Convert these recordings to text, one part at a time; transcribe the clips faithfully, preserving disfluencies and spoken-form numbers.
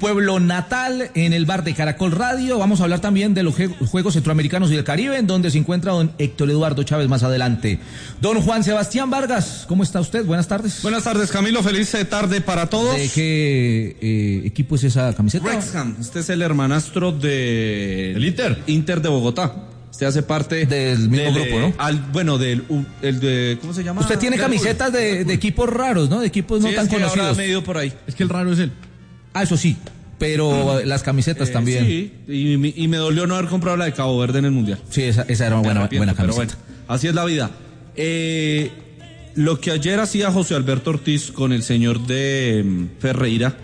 pueblo natal, en el bar de Caracol Radio. Vamos a hablar también de los Juegos Centroamericanos y del Caribe, en donde se encuentra don Héctor Eduardo Chávez más adelante. Don Juan Sebastián Vargas, ¿cómo está usted? Buenas tardes. Buenas tardes, Camilo. Feliz tarde para todos. ¿De qué eh, equipo es esa camiseta? Wrexham. Este es el hermanastro de... ¿El Inter? Inter de Bogotá. Este hace parte del mismo del, grupo, ¿no? Al, bueno, del el de ¿cómo se llama? Usted tiene camisetas de, de equipos raros, ¿no? De equipos no sí, tan es que conocidos. ahora medio por ahí. Es que el raro es él. Ah, eso sí, pero mm. las camisetas eh, también. Sí, y, y me dolió no haber comprado la de Cabo Verde en el Mundial. Sí, esa, esa era una buena, buena camiseta. Pero bueno, así es la vida. Eh, lo que ayer hacía José Alberto Ortiz con el señor de um, Ferreira,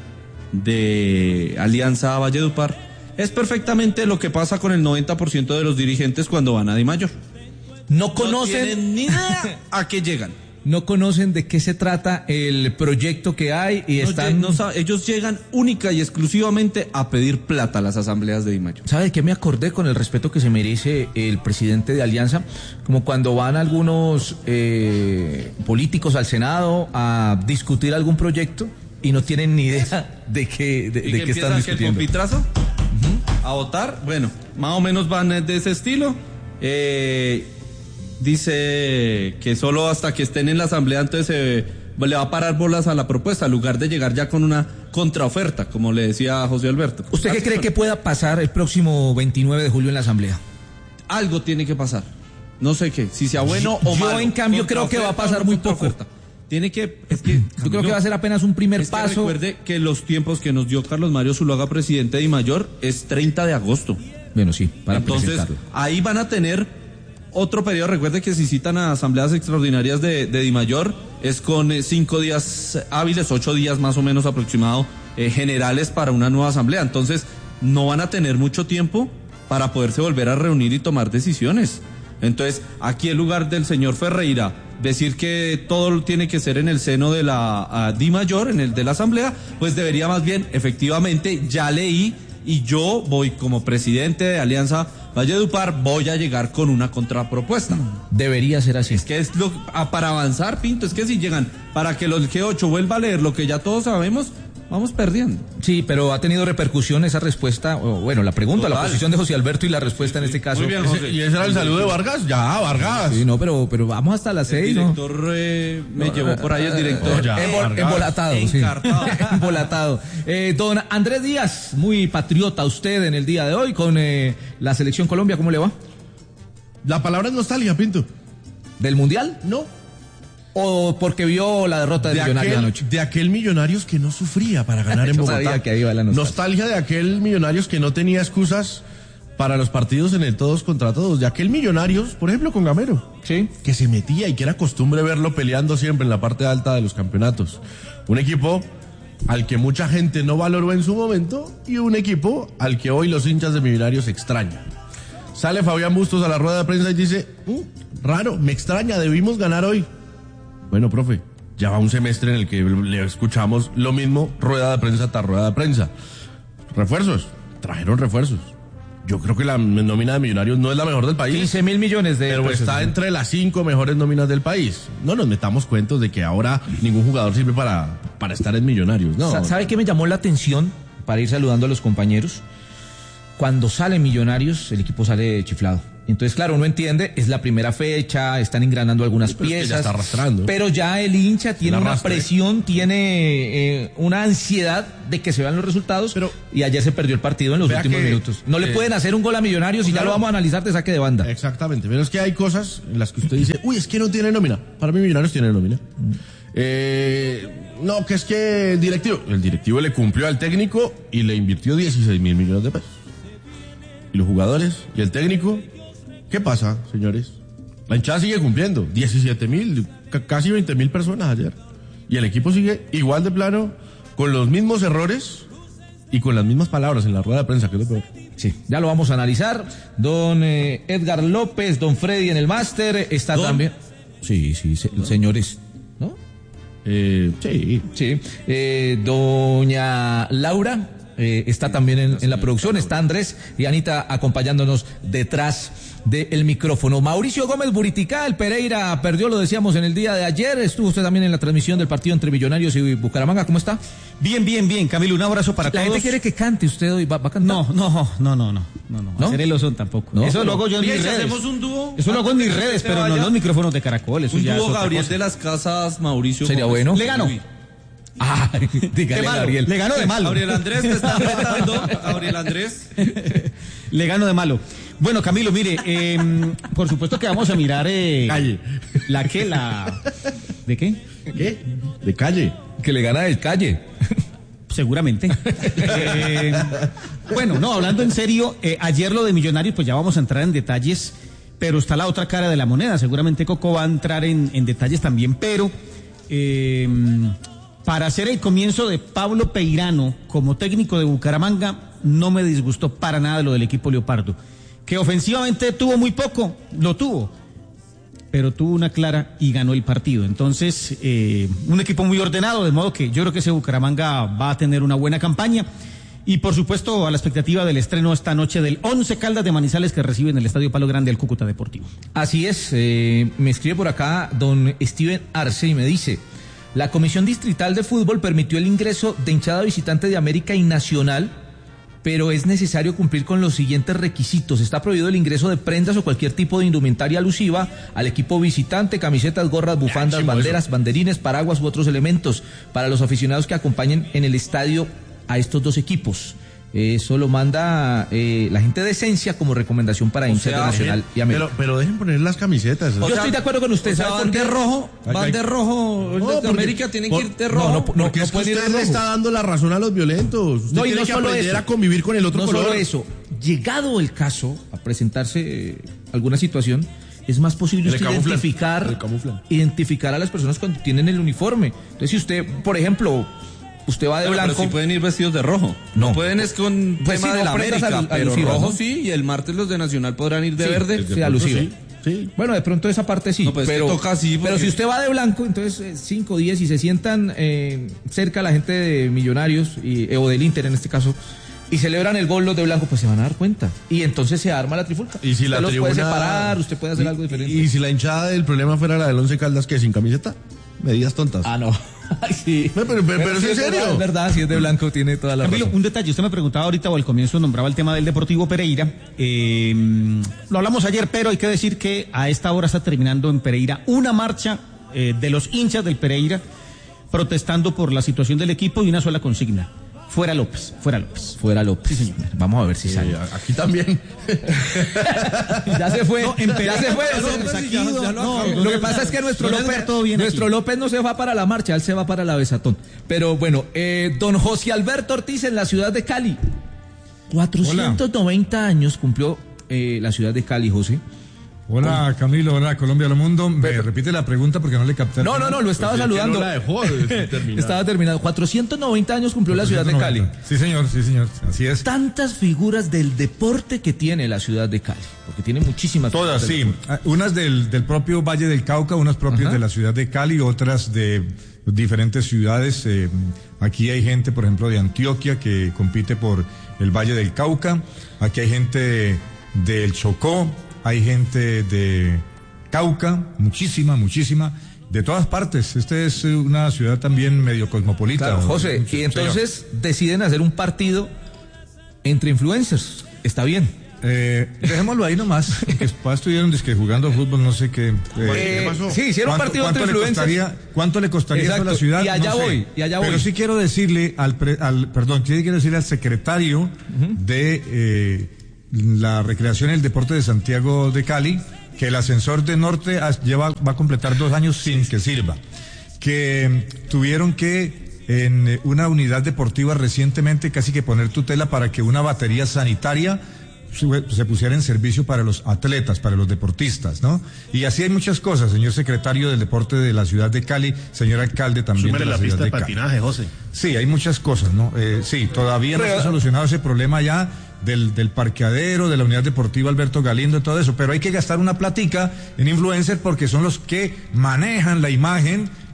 de Alianza Valledupar, es perfectamente lo que pasa con el noventa por ciento de los dirigentes cuando van a Dimayor. No conocen... No tienen ni idea a qué llegan. No conocen de qué se trata el proyecto que hay y no, están... No, ellos llegan única y exclusivamente a pedir plata a las asambleas de Dimayor. ¿Sabe de qué me acordé? Con el respeto que se merece el presidente de Alianza, como cuando van algunos eh, políticos al Senado a discutir algún proyecto y no tienen ni idea de qué, de, ¿Y de que qué están discutiendo. ¿El confitrazo? Uh-huh. A votar, bueno, más o menos van de ese estilo. Eh, dice que solo hasta que estén en la asamblea entonces se eh, le va a parar bolas a la propuesta, en lugar de llegar ya con una contraoferta, como le decía José Alberto. ¿Usted qué cree que pueda pasar el próximo veintinueve de julio en la asamblea? Algo tiene que pasar. No sé qué, si sea bueno o malo. Yo en cambio creo que va a pasar muy poco. Tiene que, es que, Camilo, yo creo que va a ser apenas un primer es que paso. Recuerde que los tiempos que nos dio Carlos Mario Zuluaga, presidente de Dimayor, es treinta de agosto. Bueno, sí, para Entonces, presentarlo. Ahí van a tener otro periodo. Recuerde que si citan a asambleas extraordinarias de, de Dimayor, es con eh, cinco días hábiles, ocho días más o menos aproximado, eh, generales para una nueva asamblea. Entonces, no van a tener mucho tiempo para poderse volver a reunir y tomar decisiones. Entonces, aquí en lugar del señor Ferreira decir que todo tiene que ser en el seno de la uh, Dimayor, en el de la asamblea, pues debería más bien, efectivamente, ya leí y yo voy como presidente de Alianza Valledupar, voy a llegar con una contrapropuesta. Debería ser así. Es que es lo a, para avanzar, Pinto, es que si llegan para que los G ocho vuelva a leer lo que ya todos sabemos, vamos perdiendo. Sí, pero ha tenido repercusión esa respuesta, o, bueno, la pregunta, Total. La posición de José Alberto y la respuesta sí, en este caso. Muy bien, José. ¿Y ese era el saludo de Vargas? Ya, Vargas. Sí, no, pero, pero vamos hasta las seis, ¿no? El director ¿no? eh, me no, llevó por ahí el director. No, ya, Embol, embolatado, sí. Embolatado. Eh, don Andrés Díaz, muy patriota usted en el día de hoy con eh, la Selección Colombia, ¿cómo le va? La palabra es nostalgia, Pinto. ¿Del Mundial? No. ¿O porque vio la derrota de, de Millonarios aquel, anoche? De aquel Millonarios que no sufría para ganar en Bogotá. Sabía que ahí iba la nostalgia. nostalgia de aquel Millonarios que no tenía excusas para los partidos en el todos contra todos. De aquel Millonarios, por ejemplo, con Gamero. Sí. Que se metía y que era costumbre verlo peleando siempre en la parte alta de los campeonatos. Un equipo al que mucha gente no valoró en su momento y un equipo al que hoy los hinchas de Millonarios extrañan. Sale Fabián Bustos a la rueda de prensa y dice, mm, raro, me extraña, debimos ganar hoy. Bueno, profe, ya va un semestre en el que le escuchamos lo mismo, rueda de prensa tras rueda de prensa. Refuerzos, trajeron refuerzos. Yo creo que la nómina de Millonarios no es la mejor del país. quince mil millones de Pero pesos. Está entre las cinco mejores nóminas del país. No nos metamos cuentos de que ahora ningún jugador sirve para, para estar en Millonarios. No. ¿Sabe qué me llamó la atención para ir saludando a los compañeros? Cuando sale Millonarios, el equipo sale chiflado. Entonces, claro, uno entiende, es la primera fecha, están engranando algunas pero piezas. Es que ya está arrastrando. Pero ya el hincha tiene una arrastre. presión, tiene eh, una ansiedad de que se vean los resultados. Pero, y ayer se perdió el partido en los últimos que, minutos. No eh, le pueden hacer un gol a Millonarios y claro, ya lo vamos a analizar de saque de banda. Exactamente, pero es que hay cosas en las que usted dice, uy, es que no tiene nómina. Para mí Millonarios tiene nómina. Mm. Eh, no, que es que el directivo, el directivo le cumplió al técnico y le invirtió dieciséis mil millones de pesos. Y los jugadores y el técnico, ¿qué pasa, señores? La hinchada sigue cumpliendo, diecisiete mil, casi veinte mil personas ayer. Y el equipo sigue igual de plano, con los mismos errores y con las mismas palabras en la rueda de prensa, que es lo peor. Sí, ya lo vamos a analizar. Don eh, Edgar López, don Freddy en el máster, está ¿Don? también. Sí, sí, se, ¿No? señores, ¿no? Eh, sí. Sí. Eh, doña Laura. eh, está también en, en la producción, está Andrés y Anita acompañándonos detrás del micrófono. Mauricio Gómez Buriticá, el Pereira perdió, lo decíamos en el día de ayer, estuvo usted también en la transmisión del partido entre Millonarios y Bucaramanga, ¿cómo está? Bien, bien, bien, Camilo, un abrazo para la todos. La gente quiere que cante usted hoy, ¿va, va a cantar? No, no, no, no, no, no, no, ¿No? hacer el oso tampoco. ¿No? Eso lo hago yo en Bien, mis si redes. hacemos un dúo. Eso lo hago en mis redes, pero no en los micrófonos de Caracol, eso Un ya es dúo otra Gabriel cosa. de las Casas, Mauricio. Sería Gómez. bueno. Le ganó. Uy. Ah, dígale, malo, Gabriel. le ganó de malo. Gabriel Andrés te está retando. Gabriel Andrés. Le gano de malo. Bueno, Camilo, mire, eh, por supuesto que vamos a mirar... Eh, Calle. ¿La qué? La... ¿De qué? ¿Qué? De calle. Que le gana del Calle. Seguramente. eh, bueno, no, hablando en serio, eh, ayer lo de Millonarios, pues ya vamos a entrar en detalles, pero está la otra cara de la moneda. Seguramente Coco va a entrar en, en detalles también, pero... Eh, para hacer el comienzo de Pablo Peirano como técnico de Bucaramanga, no me disgustó para nada lo del equipo Leopardo. Que ofensivamente tuvo muy poco, lo tuvo, pero tuvo una clara y ganó el partido. Entonces, eh, un equipo muy ordenado, de modo que yo creo que ese Bucaramanga va a tener una buena campaña. Y por supuesto, a la expectativa del estreno esta noche del Once Caldas de Manizales, que recibe en el Estadio Palo Grande al Cúcuta Deportivo. Así es, eh, me escribe por acá don Steven Arce y me dice: la Comisión Distrital de Fútbol permitió el ingreso de hinchada visitante de América y Nacional, pero es necesario cumplir con los siguientes requisitos. Está prohibido el ingreso de prendas o cualquier tipo de indumentaria alusiva al equipo visitante, camisetas, gorras, bufandas, banderas, banderines, paraguas u otros elementos para los aficionados que acompañen en el estadio a estos dos equipos. Eso lo manda eh, la gente de Esencia como recomendación para hinchas de Nacional y América. Pero, pero dejen poner las camisetas. Yo O sea, estoy de acuerdo con usted. O sea, ¿Sabe van por qué? de rojo, Ay, van ay. de rojo. No, Los de porque- América tienen por- que ir de no, rojo. no, no, Porque es que pueden ir usted de le rojo. está dando la razón a los violentos. Usted No, y tiene no que solo aprender eso. a convivir con el otro No color. solo eso, llegado el caso a presentarse eh, alguna situación, es más posible Le usted camuflan, identificar, le camuflan. identificar a las personas cuando tienen el uniforme. Entonces, si usted, por ejemplo, usted va de Pero, blanco, pero sí pueden ir vestidos de rojo. No. No pueden es con Pues tema sí, de no la prendas América, al- pero alusivas, rojo ¿no? sí, y el martes los de Nacional podrán ir de Sí, verde. sí, alusiva. Sí, sí. Bueno, de pronto esa parte sí, No, pues es que pero, toca así, pero porque- si usted va de blanco, entonces cinco, diez y se sientan eh, cerca la gente de Millonarios y, eh, o del Inter en este caso, y celebran el gol los de blanco, pues se van a dar cuenta. Y entonces se arma la trifulca. Y si usted la los tribuna... puede separar, usted puede hacer y, algo diferente. Y, y si la hinchada del problema fuera la del Once Caldas, que sin camiseta, medidas tontas. Ah, no. Ay, sí. Pero- pero- pero ¿es sí en serio? verdad, es verdad, si es de blanco tiene toda la Camilo, razón. un detalle, usted me preguntaba ahorita o al comienzo nombraba el tema del Deportivo Pereira. Eh, lo hablamos ayer, pero hay que decir que a esta hora está terminando en Pereira una marcha eh, de los hinchas del Pereira protestando por la situación del equipo y una sola consigna: fuera López, fuera López. Fuera López. Sí, señor. Vamos a ver si Eh, sale. aquí también. Ya se fue. No, en ya Pereira se fue. no, Se- no, se- ya- ya lo no, acabó. lo que pasa es que nuestro Don López, Edgar, todo bien nuestro aquí. López no se va para la marcha, él se va para la besatón. Pero bueno, eh, don José Alberto Ortiz en la ciudad de Cali. cuatrocientos noventa años cumplió eh, la ciudad de Cali, José. Hola Camilo, hola Colombia, hola mundo. Me Pero- repite la pregunta porque no le capté. No, no, no, lo estaba Pues es que saludando. no la dejó de terminar. Estaba terminado. cuatrocientos noventa años cumplió la ciudad de Cali. Sí, señor, sí, señor. Así es. Tantas figuras del deporte que tiene la ciudad de Cali, porque tiene muchísimas. Todas, figuras del sí. Ah, Unas del, del propio Valle del Cauca, unas propias Ajá. de la ciudad de Cali, otras de diferentes ciudades. Eh, aquí hay gente, por ejemplo, de Antioquia que compite por el Valle del Cauca. Aquí hay gente del Chocó, hay gente de Cauca, muchísima, muchísima. De todas partes. Esta es eh, una ciudad también medio cosmopolita. Claro, José, Sí, y entonces deciden hacer un partido entre influencers. Está bien. Eh, dejémoslo ahí nomás, que después estuvieron dizque jugando fútbol, no sé qué. eh, Eh, ¿qué pasó? sí, hicieron un ¿Cuánto- partido cuánto entre le influencers. costaría, ¿Cuánto le costaría eso a Exacto, la ciudad? y allá No sé. voy, y allá voy. Pero sí quiero decirle al, pre- al perdón, sí quiero decirle al secretario de eh, la recreación y el deporte de Santiago de Cali que el ascensor de Norte as- lleva, va a completar dos años sin que sirva. Que mm, tuvieron que en eh, una unidad deportiva recientemente casi que poner tutela para que una batería sanitaria sube- se pusiera en servicio para los atletas, para los deportistas, ¿no? Y así hay muchas cosas, señor secretario del deporte de la ciudad de Cali, señor alcalde también Súmele de la, la ciudad pista de de Cali. patinaje, José. Sí, hay muchas cosas, ¿no? Eh, sí, todavía no se ha solucionado ese problema ya del, del parqueadero, de la unidad deportiva Alberto Galindo, todo eso, pero hay que gastar una platica en influencers porque son los que manejan la imagen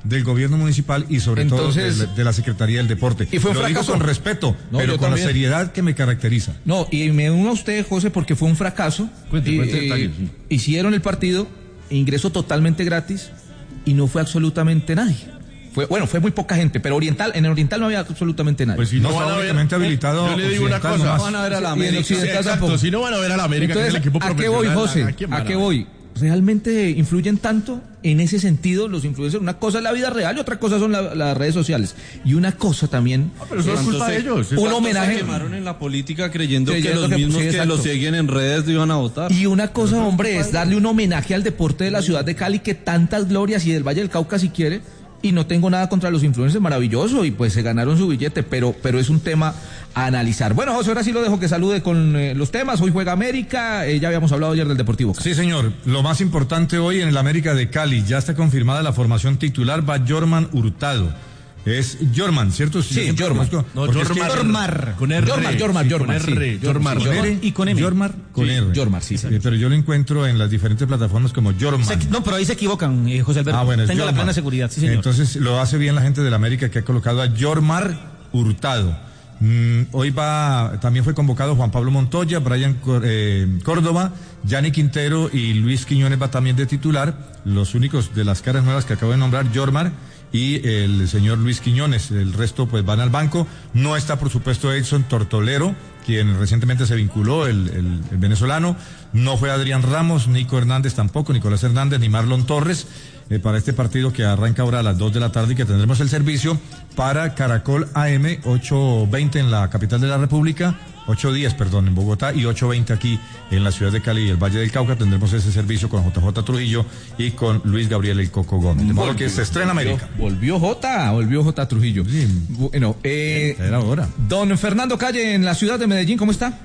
del gobierno municipal y sobre Entonces, todo de, de la Secretaría del Deporte. Y fue un Lo digo fracaso. con respeto, No, pero yo con también. la seriedad que me caracteriza. No, y me uno a usted, José, porque fue un fracaso. Cuente, Y, cuente eh, detalles, sí. Hicieron el partido, ingreso totalmente gratis y no fue absolutamente nadie. Fue, bueno, fue muy poca gente, pero Oriental, en el Oriental no había absolutamente nadie. Pues si No, no, está van a ver, únicamente habilitado yo le digo una Occidental cosa, nomás. No van a ver a la Y en América. Occidental Sí, exacto, tampoco. si no van a ver a la América, que es el equipo ¿a qué voy, profesional, José? ¿a quién van ¿A a qué ver? voy? ¿Realmente influyen tanto en ese sentido los influencers? Una cosa es la vida real y otra cosa son la- las redes sociales. Y una cosa también... Ah, pero eso es culpa de ellos. Un Eso- homenaje- Se quemaron en la política creyendo que Creyendo los que- mismos sí, que exacto. los siguen en redes lo iban a votar. Y una cosa, hombre, es darle un homenaje al deporte de la ciudad de Cali que tantas glorias y del Valle del Cauca si quiere. Y no tengo nada contra los influencers, maravilloso, y pues se ganaron su billete, pero, pero es un tema a analizar. Bueno, José, ahora sí lo dejo que salude con eh, los temas. Hoy juega América, eh, ya habíamos hablado ayer del Deportivo Cali. Sí, señor. Lo más importante hoy en el América de Cali, ya está confirmada la formación titular, va Jorman Hurtado. Es Jorman, ¿cierto? Sí, yo siempre Jorman. conozco- No, porque es que- Jormar. Jormar. Con R. Jormar, Jormar, sí, Jormar, con sí. R. Jormar. Con R y con M. Jormar con Sí, R. Jormar, sí, sí. Eh, pero yo lo encuentro en las diferentes plataformas como Jorman. Se equi- no, pero ahí se equivocan, eh, José Alberto. Ah, bueno, es Tenga la Jormar. plena seguridad, sí, señor. Entonces lo hace bien la gente de la América que ha colocado a Jormar Hurtado. Mm, hoy va, también fue convocado Juan Pablo Montoya, Brian Cor- eh, Córdoba, Yanni Quintero y Luis Quiñones va también de titular. Los únicos de las caras nuevas que acabo de nombrar, Jormar y el señor Luis Quiñones. El resto pues van al banco. No está por supuesto Edson Tortolero, quien recientemente se vinculó, el, el- el venezolano. No fue Adrián Ramos, Nico Hernández tampoco, Nicolás Hernández ni Marlon Torres. Eh, para este partido que arranca ahora a las dos de la tarde y que tendremos el servicio para Caracol A M ocho veinte en la capital de la República, ocho diez, perdón, en Bogotá y ocho veinte aquí en la ciudad de Cali y el Valle del Cauca. Tendremos ese servicio con J J Trujillo y con Luis Gabriel El Coco Gómez. De modo que se estrena América. Volvió J, volvió J Trujillo. Sí. Bueno, eh, Era hora. don Fernando Calle en la ciudad de Medellín, ¿cómo está?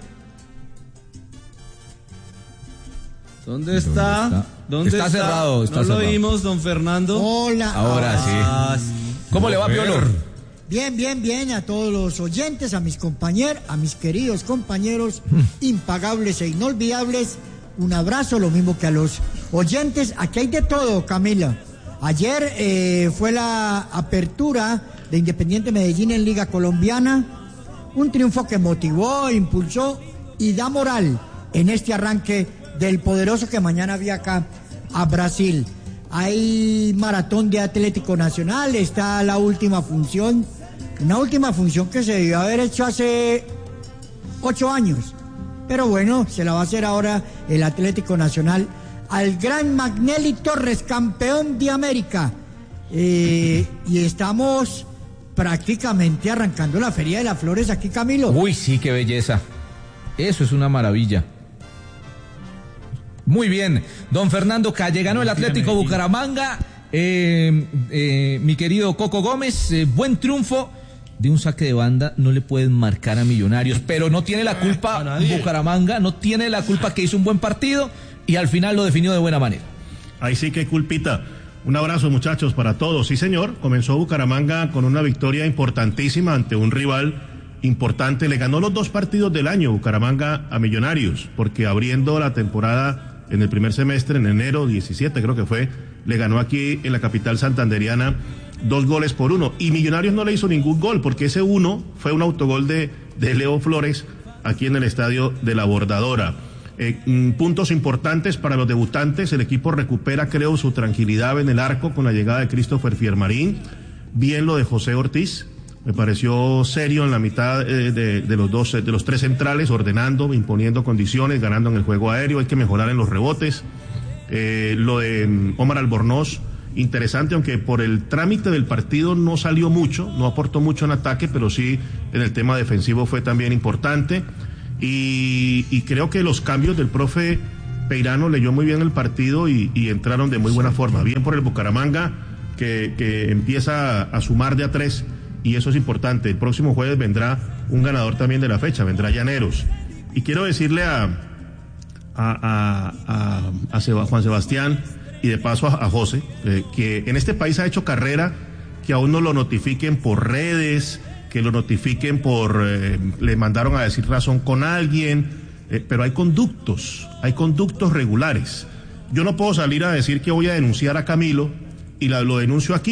¿Dónde está? está? ¿Dónde Está cerrado, está no cerrado. lo oímos, don Fernando. Hola. Ahora Ah, sí. ¿Cómo le va, Piolo? Bien, bien, bien a todos los oyentes, a mis compañeros, a mis queridos compañeros, impagables e inolvidables. Un abrazo, lo mismo que a los oyentes. Aquí hay de todo, Camila. Ayer eh, fue la apertura de Independiente Medellín en Liga Colombiana. Un triunfo que motivó, impulsó y da moral en este arranque del poderoso que mañana viaja a Brasil. Hay maratón de Atlético Nacional, está la última función, una última función que se debió haber hecho hace ocho años, pero bueno, se la va a hacer ahora el Atlético Nacional al gran Magnelli Torres, campeón de América. Eh, y estamos prácticamente arrancando la Feria de las Flores aquí, Camilo. Uy, sí, qué belleza. Eso es una maravilla. Muy bien, don Fernando Calle, ganó el Atlético Bucaramanga. Eh, eh, mi querido Coco Gómez, eh, buen triunfo. De un saque de banda no le pueden marcar a Millonarios, pero no tiene la culpa Bucaramanga, no tiene la culpa que hizo un buen partido y al final lo definió de buena manera. Ahí sí que culpita. Un abrazo, muchachos, para todos. Sí, señor, comenzó Bucaramanga con una victoria importantísima ante un rival importante. Le ganó los dos partidos del año Bucaramanga a Millonarios, porque abriendo la temporada en el primer semestre, en enero diecisiete creo que fue, le ganó aquí en la capital santanderiana dos goles por uno. Y Millonarios no le hizo ningún gol, porque ese uno fue un autogol de, de Leo Flores aquí en el estadio de la Bordadora. Eh, mm, puntos importantes para los debutantes. El equipo recupera, creo, su tranquilidad en el arco con la llegada de Christopher Fiermarín. Bien lo de José Ortiz. Me pareció serio en la mitad eh, de, de los dos, de los tres centrales, ordenando, imponiendo condiciones, ganando en el juego aéreo. Hay que mejorar en los rebotes. Eh, lo de mm, Omar Albornoz, interesante, aunque por el trámite del partido no salió mucho, no aportó mucho en ataque, pero sí en el tema defensivo fue también importante. Y, y creo que los cambios del profe Peirano leyó muy bien el partido y, y entraron de muy buena forma. Bien por el Bucaramanga, que, que empieza a, a sumar de a tres, y eso es importante. El próximo jueves vendrá un ganador también de la fecha, vendrá Llaneros. Y quiero decirle a, a, a, a, a Seba, Juan Sebastián y de paso a, a José, eh, que en este país ha hecho carrera, que aún no lo notifiquen por redes, que lo notifiquen por, eh, le mandaron a decir razón con alguien, eh, pero hay conductos, hay conductos regulares. Yo no puedo salir a decir que voy a denunciar a Camilo y la, lo denuncio aquí,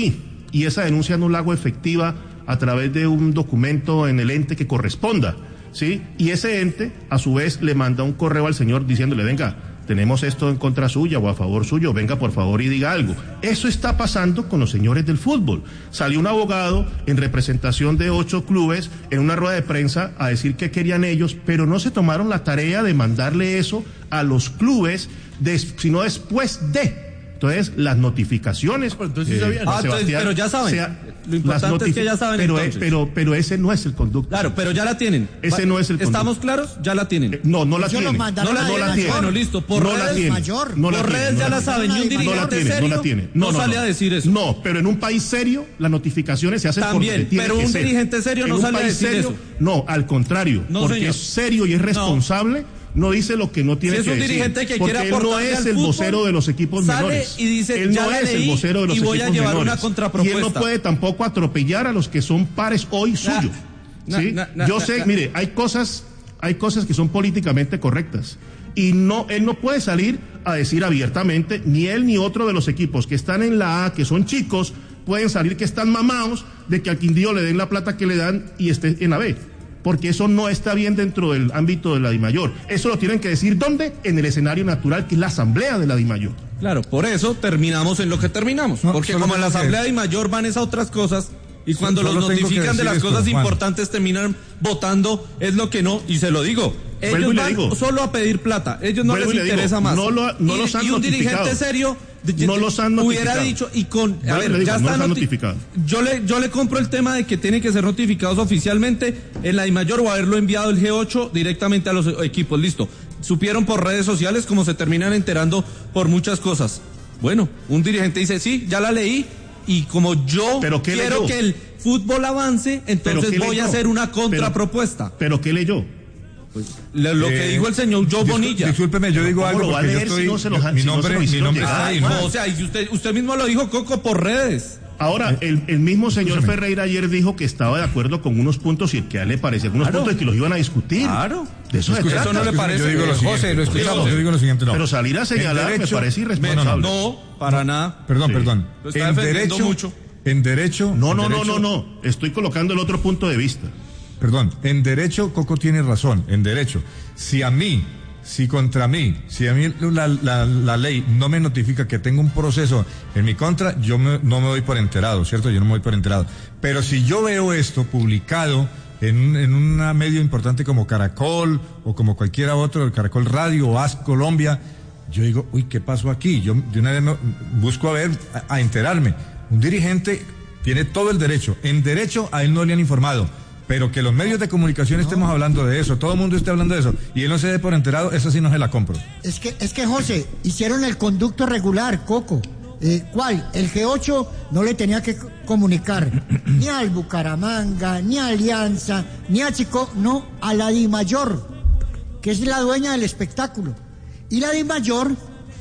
y esa denuncia no la hago efectiva a través de un documento en el ente que corresponda, ¿sí? Y ese ente, a su vez, le manda un correo al señor diciéndole, venga, tenemos esto en contra suya o a favor suyo, venga por favor y diga algo. Eso está pasando con los señores del fútbol. Salió un abogado en representación de ocho clubes en una rueda de prensa a decir qué querían ellos, pero no se tomaron la tarea de mandarle eso a los clubes, de, sino después de... Entonces, las notificaciones... Pero entonces sí sabían. Ah, entonces, pero ya saben. Sea, lo importante es que ya saben pero, entonces. pero, pero ese no es el conducto. Claro, pero ya la tienen. Ese no es el conducto. ¿Estamos claros? Ya la tienen. Eh, no, no la Ellos lo tienen. mandaron No la, a no la mayor. tienen. Bueno, listo. Por no redes, la tienen. mayor. No la Por tienen, redes no ya la la saben. Y un tienen. No la dirigente tienen, serio no la tienen. no sale a decir eso. No, pero en un país serio, las notificaciones se hacen También, por donde tiene pero que un ser. dirigente serio En no un sale a país decir serio, eso. No, al contrario. No, porque señor. es serio y es responsable. No dice lo que no tiene Si es que un decir. dirigente que porque quiere él no aportarle es al el fútbol, vocero de los equipos sale menores. y dice, él ya no la es el leí vocero de los y voy a equipos llevar una menores. contrapropuesta. Y él no puede tampoco atropellar a los que son pares hoy suyos. na, ¿sí? na, na, Yo na, sé, na. mire, hay cosas, hay cosas que son políticamente correctas. Y no, él no puede salir a decir abiertamente, ni él ni otro de los equipos que están en la A, que son chicos, pueden salir que están mamados de que al Quindío le den la plata que le dan y esté en la B. Porque eso no está bien dentro del ámbito de la DIMAYOR. Eso lo tienen que decir, ¿dónde? En el escenario natural, que es la asamblea de la DIMAYOR. Claro, por eso terminamos en lo que terminamos. No, porque solo como en la tengo que- Asamblea de Mayor van esas otras cosas, y cuando Solo los tengo que notifican de decir las esto, cosas Juan. importantes terminan votando, es lo que no, y se lo digo. Vuelvo Ellos y le van digo. solo a pedir plata, ellos no Vuelvo les y le digo, interesa más. no lo- no y, los han y un notificado. dirigente serio de- No los han hubiera notificado. dicho, y con, a Vuelvo y ver, le digo, ya no está los han noti- notificado. Yo le, yo le compro el tema de que tienen que ser notificados oficialmente en la DIMAYOR o haberlo enviado el G ocho directamente a los equipos, listo. Supieron por redes sociales como se terminan enterando por muchas cosas. Bueno, un dirigente dice, sí, ya la leí, y como yo ¿Pero qué quiero leyó? que el fútbol avance, entonces qué voy leyó? a hacer una Pero- contrapropuesta. ¿Pero qué leyó? Lo, lo que Eh, dijo el señor Joe discul- Bonilla. Discúlpeme, yo digo ¿Cómo algo lo va a porque yo leer si estoy. no se los yo- han- mi si no se nombre, lo mi hicieron nombre llegar? está ahí, No, ¿no? o sea, y si usted, usted mismo lo dijo, Coco, por redes. Ahora, el, el mismo señor Escúchame. Ferreira ayer dijo que estaba de acuerdo con unos puntos y que a él le parecía unos Claro. puntos y que los iban a discutir. Claro. De eso se Escúchame, trata. Eso no le escúchame, parece. Yo digo lo Eh, siguiente. José, lo escuchamos. Yo digo lo siguiente, no. Pero salir a señalar En derecho- me parece irresponsable. No, para nada. Perdón, Sí. perdón. Lo está En defendiendo derecho, mucho. en derecho. No, en no, no, derecho- no, no. Estoy colocando el otro punto de vista. Perdón, en derecho Coco tiene razón, en derecho. Si a mí, si contra mí, si a mí la, la, la ley no me notifica que tengo un proceso en mi contra, yo me- no me doy por enterado, ¿cierto? Yo no me doy por enterado. Pero si yo veo esto publicado en, en un medio importante como Caracol o como cualquiera otro, Caracol Radio o A S Colombia, yo digo, uy, ¿qué pasó aquí? Yo de una vez me- busco a ver, a, a enterarme. Un dirigente tiene todo el derecho. En derecho a él no le han informado. Pero que los medios de comunicación estemos hablando de eso, todo el mundo esté hablando de eso, y él no se dé por enterado, eso sí no se la compro. Es que, es que José, hicieron el conducto regular, Coco. Eh, ¿Cuál? El G ocho no le tenía que co- comunicar ni al Bucaramanga, ni a Alianza, ni a Chico, no, a la DIMAYOR, que es la dueña del espectáculo. Y la DIMAYOR,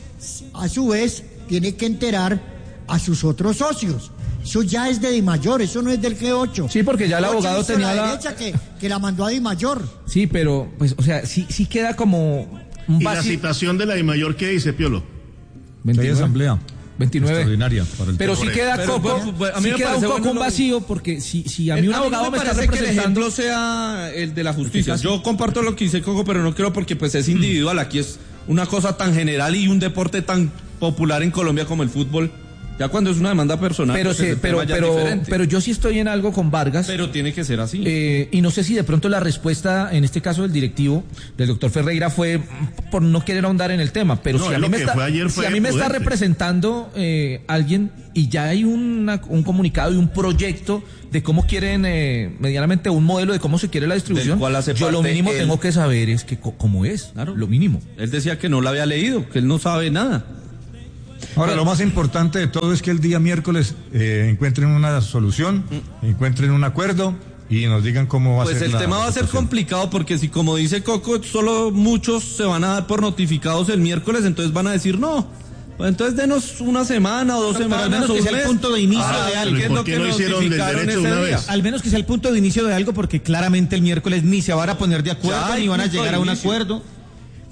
a su vez, tiene que enterar a sus otros socios. Eso ya es de DIMAYOR, eso no es del G ocho. Sí, porque ya el G ocho abogado hizo tenía la la- derecha que, que la mandó a DIMAYOR. Sí, pero, pues, o sea, sí, sí queda como un ¿Y la vacío. citación de la DIMAYOR qué dice, Piolo? Hay veintinueve. asamblea veintinueve. extraordinaria para el Pero tema. sí queda Pero, coco, pues, pues, a mí sí me queda un parece coco bueno un lo- vacío, porque si, si a mí Eh, un abogado no me está parece que el representando... ejemplo sea el de la justicia. Yo comparto lo que dice Coco, pero no creo porque pues es individual. Aquí es una cosa tan general y un deporte tan popular en Colombia como el fútbol. Ya cuando es una demanda personal, Pero, pues, se- ese pero, tema ya es pero, diferente. pero yo sí estoy en algo con Vargas. Pero tiene que ser así. Eh, y no sé si de pronto la respuesta, en este caso del directivo, del doctor Ferreira, fue por no querer ahondar en el tema. Pero No, si, a él mí lo me, que está, fue ayer fue si a mí me está prudente. representando eh, alguien y ya hay una- un comunicado y un proyecto de cómo quieren, eh, medianamente un modelo de cómo se quiere la distribución, Del cual hace yo lo parte mínimo él. tengo que saber es que co- cómo es, Claro. lo mínimo. Él decía que no la había leído, que él no sabe nada. Ahora, lo más importante de todo es que el día miércoles eh, encuentren una solución, encuentren un acuerdo y nos digan cómo va Pues a ser el la tema va a ser situación. complicado porque si como dice Coco, solo muchos se van a dar por notificados el miércoles, entonces van a decir no. Pues entonces denos una semana o dos Pero semanas. al menos o que un sea el mes. punto de inicio Ah, de ¿qué algo. es ¿Por lo qué que no hicieron del notificaron derecho de ese una día? vez? Al menos que sea el punto de inicio de algo, porque claramente el miércoles ni se van a poner de acuerdo, Ya hay ni van a punto llegar de a un inicio. acuerdo.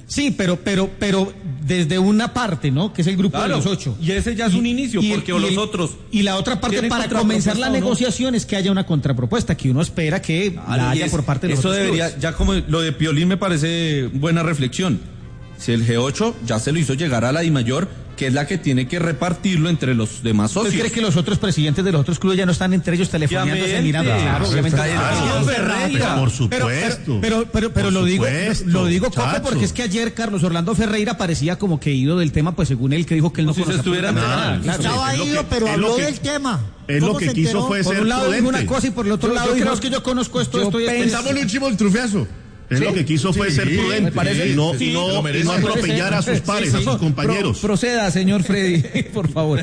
Sí, pero, pero, pero desde una parte, ¿no? Que es el grupo Claro, de los ocho. y ese ya es un inicio, porque y los el- otros Y la otra parte ¿tienen para comenzar la contrapropuesta o no? negociación es que haya una contrapropuesta, que uno espera que la Y haya es- por parte de los Eso otros debería, clubes. ya como lo de Piolín me parece buena reflexión. Si el G ocho ya se lo hizo llegar a la DIMAYOR, que es la que tiene que repartirlo entre los demás socios. ¿Usted cree que los otros presidentes de los otros clubes ya no están entre ellos telefoneándose, Obviamente. mirando? Claro, obviamente. Claro, Ferreira. Por Pero, supuesto. pero, pero, pero, pero Por lo digo, supuesto, lo digo Coco, muchachos. porque es que ayer Carlos Orlando Ferreira parecía como que ido del tema, pues según él que dijo que él no Como si se conocía estuviera absolutamente nada. enterado. Claro. Estaba es lo ido, que- pero es habló lo que- del tema. Es lo ¿Cómo que se quiso enteró? fue Por ser un lado dijo una prudente. cosa y por el otro Yo- lado yo dijo, creo- es que yo conozco esto, yo esto y esto. Pensamos en un chivo el trufiazo. Es lo que quiso fue Sí, ser prudente me parece- y no, sí, y no, lo y merece. no atropellar a sus pares, a sus compañeros. Pro- proceda, señor Freddy, por favor.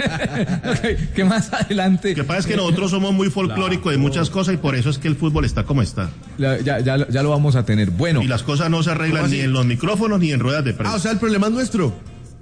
Ok, ¿qué más adelante? Lo que pasa es que nosotros somos muy folclóricos de muchas cosas y por eso es que el fútbol está como está. Ya, ya, ya, ya lo vamos a tener. Bueno, Y las cosas no se arreglan ¿Cómo ni así? en los micrófonos ni en ruedas de Ah, o prensa. sea, el problema es nuestro.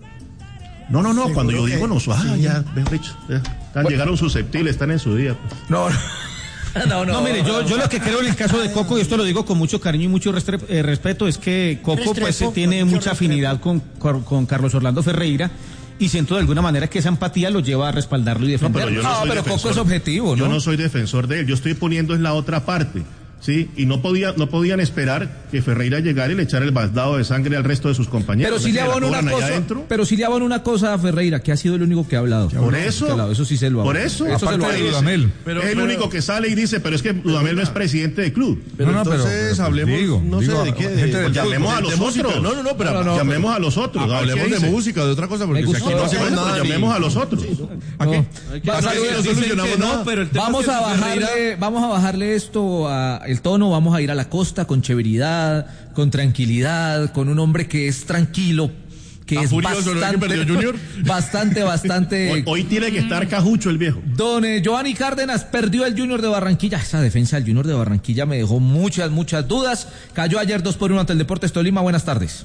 No, no, no, Seguro cuando yo que- digo no, ah, ya, mejor dicho, ya. Están- llegaron susceptibles, están en su día. pues. no, no. No, No, mire, yo, yo lo que creo en el caso de Coco, y esto lo digo con mucho cariño y mucho restre- eh, respeto, es que Coco pues Restrepo, tiene mucho mucha respeto. afinidad con, con, con Carlos Orlando Ferreira y siento de alguna manera que esa empatía lo lleva a respaldarlo y No, defenderlo. pero yo no, No, soy pero defensor. Coco es objetivo, ¿no? Yo no soy defensor de él, yo estoy poniendo en la otra parte. ¿Sí? Y no podía, no podían esperar que Ferreira llegara y le echara el baldado de sangre al resto de sus compañeros. Pero sí le ¿La abono cobran una allá cosa, adentro? pero sí le abono una cosa a Ferreira, que ha sido el único que ha hablado. Por eso. Que ha hablado, eso sí se lo Por abono. eso. Eso se Aparte lo de abono. Dudamel. Pero- es el pero- único que sale y dice, pero es que Dudamel no es presidente del club. Pero No, no, pero- entonces pero hablemos, digo, no digo, sé de qué. gente de- del pues llamemos de- a los de música. otros. No, no, no, pero No, no, no. llamemos a los otros. a ver qué hablemos de dicen. música, de otra cosa, porque Me si gustó. aquí no hacemos Bueno, nada. pero ni- llamemos a los otros. ¿A qué? Va- ¿Para qué no solucionamos nada? pero el tema Vamos es que a bajarle, Ferreira- vamos a bajarle esto a el tono, vamos a ir a la costa con severidad, con tranquilidad, con un hombre que es tranquilo, que ¿Está es furioso, no, que perdió Junior? bastante, bastante. Hoy, hoy tiene que estar cajucho el viejo. Don eh, Giovanni Cárdenas perdió el Junior de Barranquilla. Esa defensa del Junior de Barranquilla me dejó muchas, muchas dudas. Cayó ayer dos por uno ante el Deportes Tolima. Buenas tardes.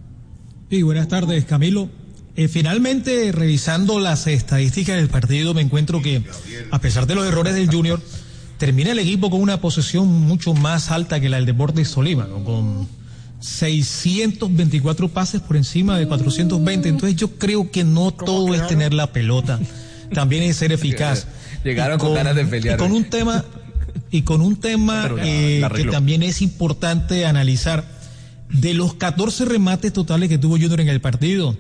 Sí, buenas tardes, Camilo. Eh, finalmente, revisando las estadísticas del partido, me encuentro que, a pesar de los errores del Junior, termina el equipo con una posesión mucho más alta que la del Deportes Tolima, ¿no? Con seiscientos veinticuatro pases por encima de cuatrocientos veinte. Entonces, yo creo que no todo es tener la pelota, también es ser eficaz. Llegaron Y con ganas de pelear. Y con un tema, y con un tema Pero ya, eh, la que arregló. también es importante analizar. De los catorce remates totales que tuvo Junior en el partido,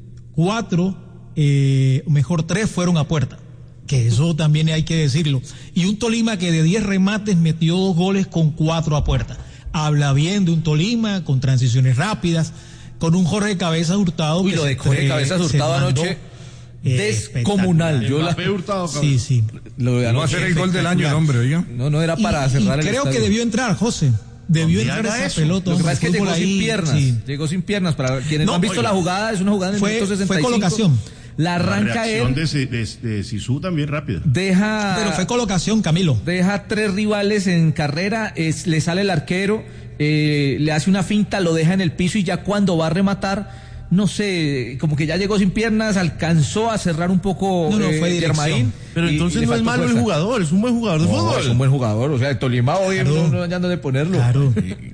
cuatro, eh, mejor tres fueron a puerta, que eso también hay que decirlo. Y un Tolima que de diez remates metió dos goles con cuatro a puerta. Habla bien de un Tolima con transiciones rápidas, con un Jorge Cabezas Hurtado. Uy, que lo de se Jorge fue- Cabezas se Hurtado mandó, anoche, eh, descomunal. Yo la, Mbappé Hurtado, cabrón. Sí, sí. lo de No va a anoche, ser el gol del año el hombre, oiga. no, no era para Y- cerrar y el creo que estadio. debió entrar, José. Debió Donde entrar haga esa eso. pelota. Lo que hombre, pasa es que el llegó fútbol sin ahí, piernas. sí. Llegó sin piernas. Para quienes no, No, han visto oiga. la jugada, es una jugada en el Fue- minuto fue sesenta y cinco. colocación. La La arranca reacción él, de, Si- de, de Sisu también rápida. deja, Pero fue colocación, Camilo. deja tres rivales en carrera, es, le sale el arquero, eh, le hace una finta, lo deja en el piso y ya cuando va a rematar, no sé, como que ya llegó sin piernas, alcanzó a cerrar un poco No, no, eh, fue dirección. Germain, Pero y- entonces y le no es faltó malo el fuerza. jugador, es un buen jugador de No, fútbol. es un buen jugador, o sea, el Tolima hoy Claro. no, no hay dónde ponerlo. Claro.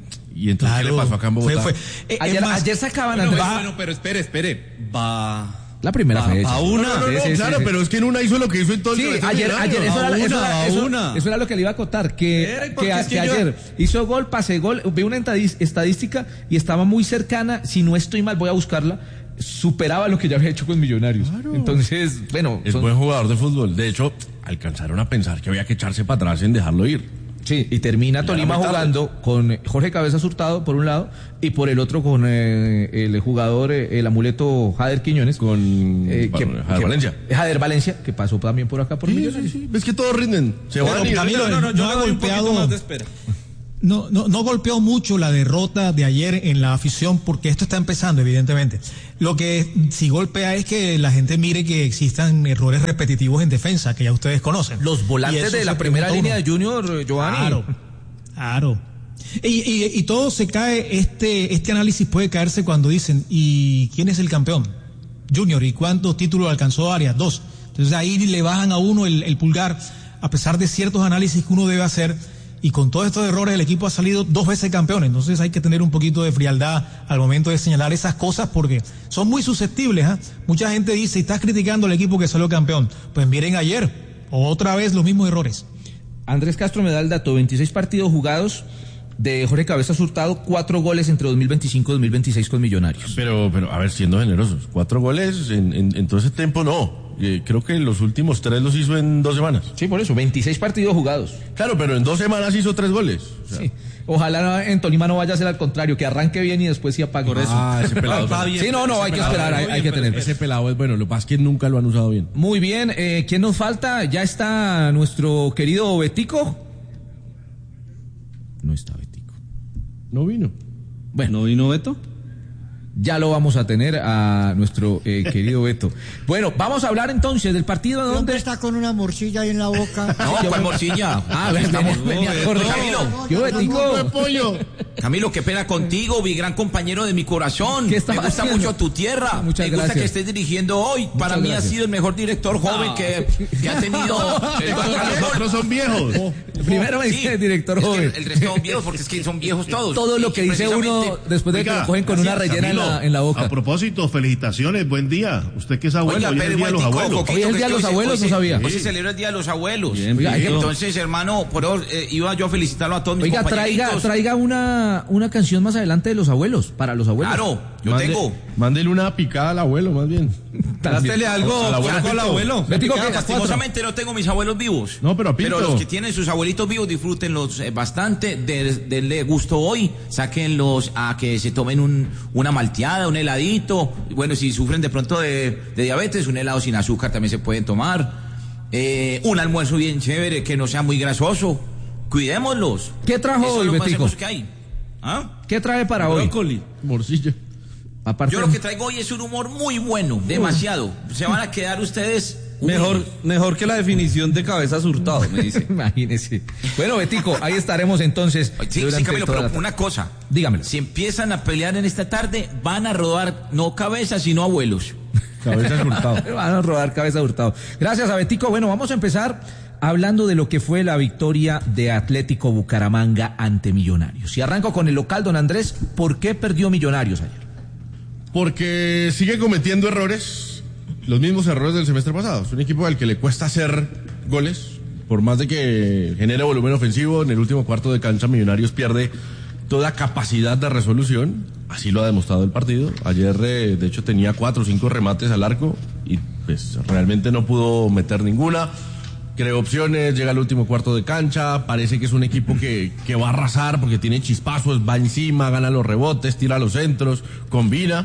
Y entonces, ¿qué le pasó acá en Bogotá? Fue- fue- eh, Ayer, es más, ayer sacaban a Bueno, Andrés. bueno, pero espere, espere. Va. La primera va- fecha. va una. No, no, no, Sí, sí, claro, sí, sí. pero es que en una hizo lo que hizo en todo el Sí, semestre ayer, millonario. ayer, eso A era, eso, una, era, a eso- una. eso era lo que le iba a acotar, que, Espere, que, porque a- es que que yo- ayer hizo gol, pase gol, vi una entadis- estadística y estaba muy cercana, si no estoy mal, voy a buscarla, superaba lo que ya había hecho con Millonarios. Entonces, bueno, Es son- buen jugador de fútbol. De hecho, alcanzaron a pensar que había que echarse para atrás en dejarlo ir. sí, y termina Ya Tolima era muy tarde. jugando con Jorge Cabezas Hurtado por un lado y por el otro con eh, el jugador, eh, el amuleto Jader Quiñones. Con eh, que- bueno, Jader que- Valencia. Jader Valencia, que pasó también por acá por Sí, Millonarios. sí, sí. ¿Ves que todos rinden? Se Pero, van y Camilo, No, no, yo no le ha doy un poquito golpeado. más de espera. No, no, no golpeó mucho la derrota de ayer en la afición porque esto está empezando, evidentemente. Lo que sí golpea es que la gente mire que existan errores repetitivos en defensa, que ya ustedes conocen. Los Y volantes eso de se la primera pregunta línea uno. de Junior, eh, Giovanni. Claro, claro. Y, y, y todo se cae, este, este análisis puede caerse cuando dicen, ¿y quién es el campeón? Junior, ¿y cuántos títulos alcanzó Arias? Dos. Entonces ahí le bajan a uno el, el pulgar, a pesar de ciertos análisis que uno debe hacer, y con todos estos errores el equipo ha salido dos veces campeón. Entonces hay que tener un poquito de frialdad al momento de señalar esas cosas porque son muy susceptibles. ¿eh? Mucha gente dice, estás criticando al equipo que salió campeón. Pues miren ayer, otra vez los mismos errores. Andrés Castro me da el dato, veintiséis partidos jugados de Jorge Cabezas Hurtado, cuatro goles entre dos mil veinticinco y dos mil veintiséis con Millonarios. Pero, pero, a ver, siendo generosos, cuatro goles en, en, en todo ese tiempo no. Eh, creo que los últimos tres los hizo en dos semanas. Sí, por eso, veintiséis partidos jugados. Claro, pero en dos semanas hizo tres goles. O sea, sí. Ojalá en Tolima no vaya a ser al contrario, que arranque bien y después sí apague. Por eso. Ah, ese pelado. no, bien, sí, no, no, hay que esperar, hay, hay que tener. Ese pelado es bueno, lo que pasa es que nunca lo han usado bien. Muy bien, eh, ¿quién nos falta? Ya está nuestro querido Betico. No está Betico. No vino. Bueno, ¿no vino Beto? Ya lo vamos a tener a nuestro eh, querido Beto. Bueno, vamos a hablar entonces del partido donde ¿Dónde está con una morcilla ahí en la boca? No, ¿cuál morcilla? Ah, estamos venía acorde. Camilo, ¿Qué Betico? pollo. Camilo, qué pena contigo, mi gran compañero de mi corazón. ¿Qué Me estaba gusta haciendo? mucho tu tierra. Muchas Me gusta gracias. que estés dirigiendo hoy. Muchas Para mí gracias. ha sido el mejor director joven No. que, que ha tenido el Juan Carlos Los otros son viejos. Primero me dice el director es que joven. El resto son viejos porque es que son viejos todos. Todo lo Y que dice uno precisamente- después de que Oiga, lo cogen con una gracias, rellena en Camilo. la, en la boca. A propósito, felicitaciones, buen día. Usted que es abuelo, Oiga, hoy es el pero día de los momentico, abuelos. Coquito, Hoy es el que día de los hoy se- abuelos, hoy no se- sabía. Hoy se celebra el día de los abuelos. Bien, Oiga, Pito. Entonces, hermano, por eso, eh, iba yo a felicitarlo a todos mis Oiga, compañeritos. traiga, traiga una, una canción más adelante de los abuelos, para los abuelos. Claro, yo Mande- tengo. Mándele una picada al abuelo, más bien. Dátele algo Al abuelo algo al Pito. abuelo. Betico, Claro, ¿qué? lastimosamente no tengo mis abuelos vivos. No, pero a Pito. Pero los que tienen sus abuelitos vivos, disfrútenlos eh, bastante, de- denle gusto hoy, sáquenlos a que se tomen un, una malteada, un heladito. Bueno, si sufren de pronto de, de diabetes, un helado sin azúcar también se pueden tomar. Eh, un almuerzo bien chévere, que no sea muy grasoso. Cuidémoslos. ¿Qué trajo Eso hoy, es lo más Betico? hermoso que hay. ¿Ah? ¿Qué trae para hoy? Brócoli. Morcilla. Aparte, Yo lo que traigo hoy es un humor muy bueno, demasiado. Se van a quedar ustedes Mejor, mejor que la definición de Cabezas Hurtado, me dice. imagínese. Bueno, Betico, ahí estaremos entonces. Sí, sí, durante Camilo, toda pero la tarde. una cosa. Dígamelo. Si empiezan a pelear en esta tarde, van a rodar no cabezas, sino abuelos. Cabezas Hurtado. Van a rodar cabeza de hurtado. Gracias a Betico. Bueno, vamos a empezar hablando de lo que fue la victoria de Atlético Bucaramanga ante Millonarios. Y arranco con el local, don Andrés. ¿Por qué perdió Millonarios ayer? Porque sigue cometiendo errores, los mismos errores del semestre pasado. Es un equipo al que le cuesta hacer goles, por más de que genere volumen ofensivo. En el último cuarto de cancha, Millonarios pierde toda capacidad de resolución. Así lo ha demostrado el partido. Ayer, eh, de hecho, tenía cuatro o cinco remates al arco y pues realmente no pudo meter ninguna. Creó opciones, llega al último cuarto de cancha, parece que es un equipo que, que va a arrasar porque tiene chispazos, va encima, gana los rebotes, tira los centros, combina.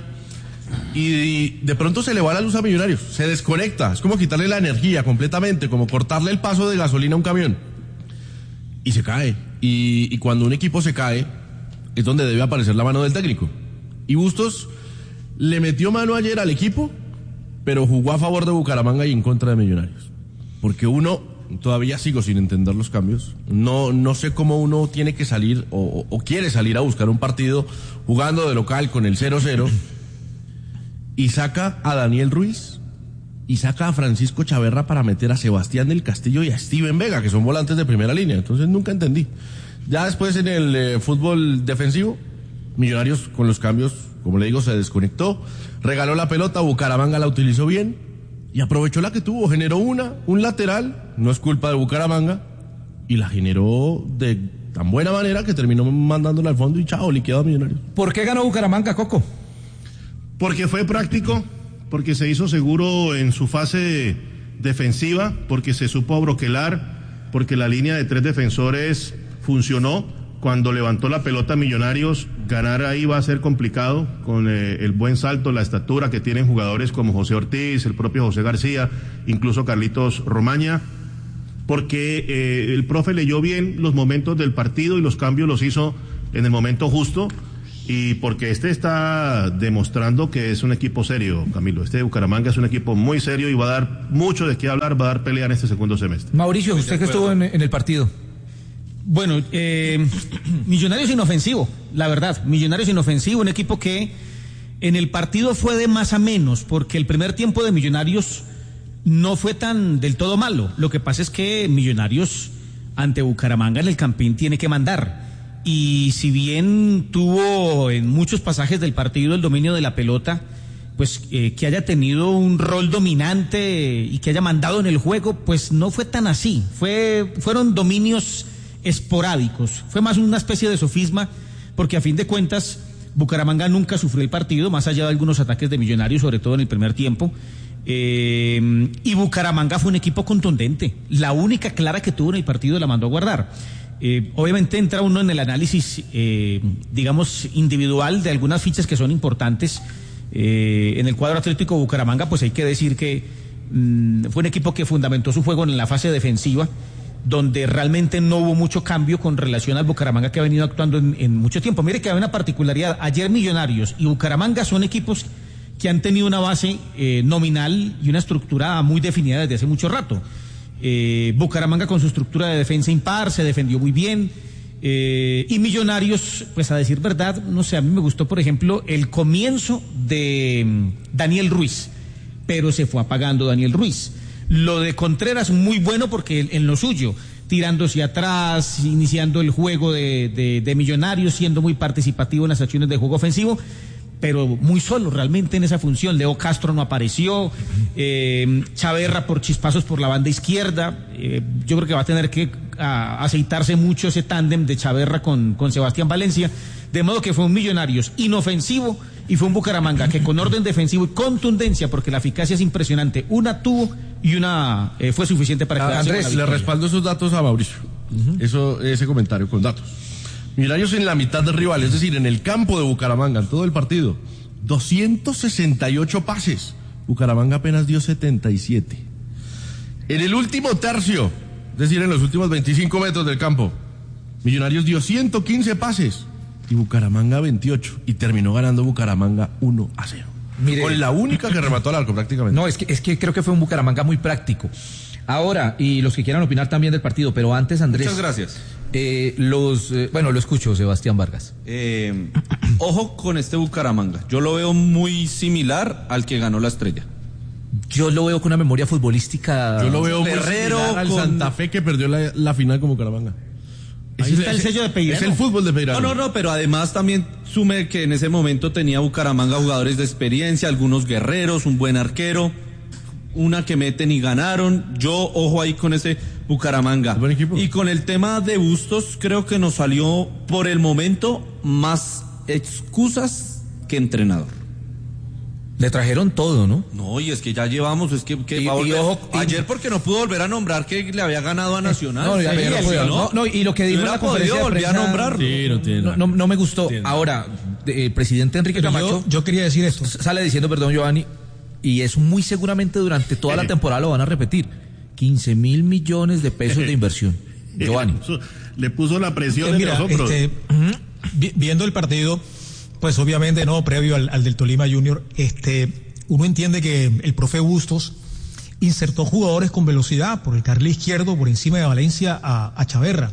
Y de pronto se le va la luz a Millonarios, se desconecta, es como quitarle la energía completamente, como cortarle el paso de gasolina a un camión. Y se cae. Y, y cuando un equipo se cae, es donde debe aparecer la mano del técnico. Y Bustos le metió mano ayer al equipo, pero jugó a favor de Bucaramanga y en contra de Millonarios. Porque uno, todavía sigo sin entender los cambios, no, no sé cómo uno tiene que salir o, o quiere salir a buscar un partido jugando de local con el cero cero y saca a Daniel Ruiz y saca a Francisco Chaverra para meter a Sebastián del Castillo y a Steven Vega, que son volantes de primera línea. Entonces nunca entendí. Ya después en el eh, fútbol defensivo, Millonarios con los cambios, como le digo, se desconectó, regaló la pelota, Bucaramanga la utilizó bien y aprovechó la que tuvo, generó una, un lateral, no es culpa de Bucaramanga, y la generó de tan buena manera que terminó mandándola al fondo y chao, liquidado a Millonarios. ¿Por qué ganó Bucaramanga, Coco? Porque fue práctico, porque se hizo seguro en su fase defensiva, porque se supo broquelar, porque la línea de tres defensores funcionó. Cuando levantó la pelota Millonarios, ganar ahí va a ser complicado, con eh, el buen salto, la estatura que tienen jugadores como José Ortiz, el propio José García, incluso Carlitos Romaña, porque eh, el profe leyó bien los momentos del partido y los cambios los hizo en el momento justo, y porque este está demostrando que es un equipo serio, Camilo. Este de Bucaramanga es un equipo muy serio y va a dar mucho de qué hablar, va a dar pelea en este segundo semestre. Mauricio, usted que estuvo en, en el partido. Bueno, eh, Millonarios inofensivo, la verdad, Millonarios inofensivo, un equipo que en el partido fue de más a menos, porque el primer tiempo de Millonarios no fue tan del todo malo. Lo que pasa es que Millonarios ante Bucaramanga en el Campín tiene que mandar. Y si bien tuvo en muchos pasajes del partido el dominio de la pelota, pues eh, que haya tenido un rol dominante y que haya mandado en el juego, pues no fue tan así. Fue, fueron dominios esporádicos. Fue más una especie de sofisma, porque a fin de cuentas Bucaramanga nunca sufrió el partido, más allá de algunos ataques de Millonarios, sobre todo en el primer tiempo. Eh, y Bucaramanga fue un equipo contundente. La única clara que tuvo en el partido la mandó a guardar. Eh, obviamente entra uno en el análisis, eh, digamos, individual de algunas fichas que son importantes. Eh, en el cuadro Atlético Bucaramanga, pues hay que decir que mmm, fue un equipo que fundamentó su juego en la fase defensiva, donde realmente no hubo mucho cambio con relación al Bucaramanga que ha venido actuando en, en mucho tiempo. Mire que hay una particularidad. Ayer Millonarios y Bucaramanga son equipos que han tenido una base eh, nominal y una estructura muy definida desde hace mucho rato. Eh, Bucaramanga con su estructura de defensa impar se defendió muy bien, eh, y Millonarios, pues a decir verdad, no sé, a mí me gustó por ejemplo el comienzo de um, Daniel Ruiz, pero se fue apagando Daniel Ruiz. Lo de Contreras muy bueno porque en lo suyo, tirándose atrás, iniciando el juego de, de, de Millonarios, siendo muy participativo en las acciones de juego ofensivo, pero muy solo realmente en esa función. Leo Castro no apareció, eh, Chaverra por chispazos por la banda izquierda. Eh, yo creo que va a tener que a, aceitarse mucho ese tándem de Chaverra con, con Sebastián Valencia, de modo que fue un Millonarios inofensivo y fue un Bucaramanga que con orden defensivo y contundencia, porque la eficacia es impresionante, una tuvo y una eh, fue suficiente para quedarse. Andrés, le respaldo esos datos a Mauricio, uh-huh. Eso, ese comentario con datos. Millonarios en la mitad del rival, es decir, en el campo de Bucaramanga, en todo el partido, doscientos sesenta y ocho pases. Bucaramanga apenas dio setenta y siete. En el último tercio, es decir, en los últimos veinticinco metros del campo, Millonarios dio ciento quince pases y Bucaramanga veintiocho. Y terminó ganando Bucaramanga uno a cero. Mire, con la única que remató al arco prácticamente. No, es que, es que creo que fue un Bucaramanga muy práctico. Ahora, y los que quieran opinar también del partido, pero antes, Andrés. Muchas gracias. Eh, los, eh, bueno, lo escucho, Sebastián Vargas. Eh, ojo con este Bucaramanga. Yo lo veo muy similar al que ganó la Estrella. Yo lo veo con una memoria futbolística. Yo lo veo muy Guerrero similar al con... Santa Fe que perdió la, la final con Bucaramanga. Ahí está el sello de Peirano. Es el fútbol de Peirano. No, no, no, pero además también sume que en ese momento tenía Bucaramanga jugadores de experiencia, algunos guerreros, un buen arquero, una que meten y ganaron. Yo, ojo ahí con ese Bucaramanga. Buen equipo. Y con el tema de Bustos, creo que nos salió por el momento más excusas que entrenador. Le trajeron todo, ¿no? No, y es que ya llevamos, es que, que y, va a volver. Y ojo, ayer y... porque no pudo volver a nombrar que le había ganado a Nacional. No, ya, sí, ya no, ¿no? no, no, y lo que dijo en la conferencia de prensa, a nombrarlo. Sí, no, tiene no, no, no me gustó. Tiene. Ahora, el presidente Enrique Pero Camacho yo, yo quería decir esto. Sale diciendo, perdón, Giovanni, y eso muy seguramente durante toda la temporada lo van a repetir. quince mil millones de pesos de inversión. Giovanni. Le puso, le puso la presión Eh, de mira, nosotros. este, vi- viendo el partido, pues obviamente no, previo al, al del Tolima Junior, este, uno entiende que el profe Bustos insertó jugadores con velocidad por el carril izquierdo, por encima de Valencia a, a Chaverra.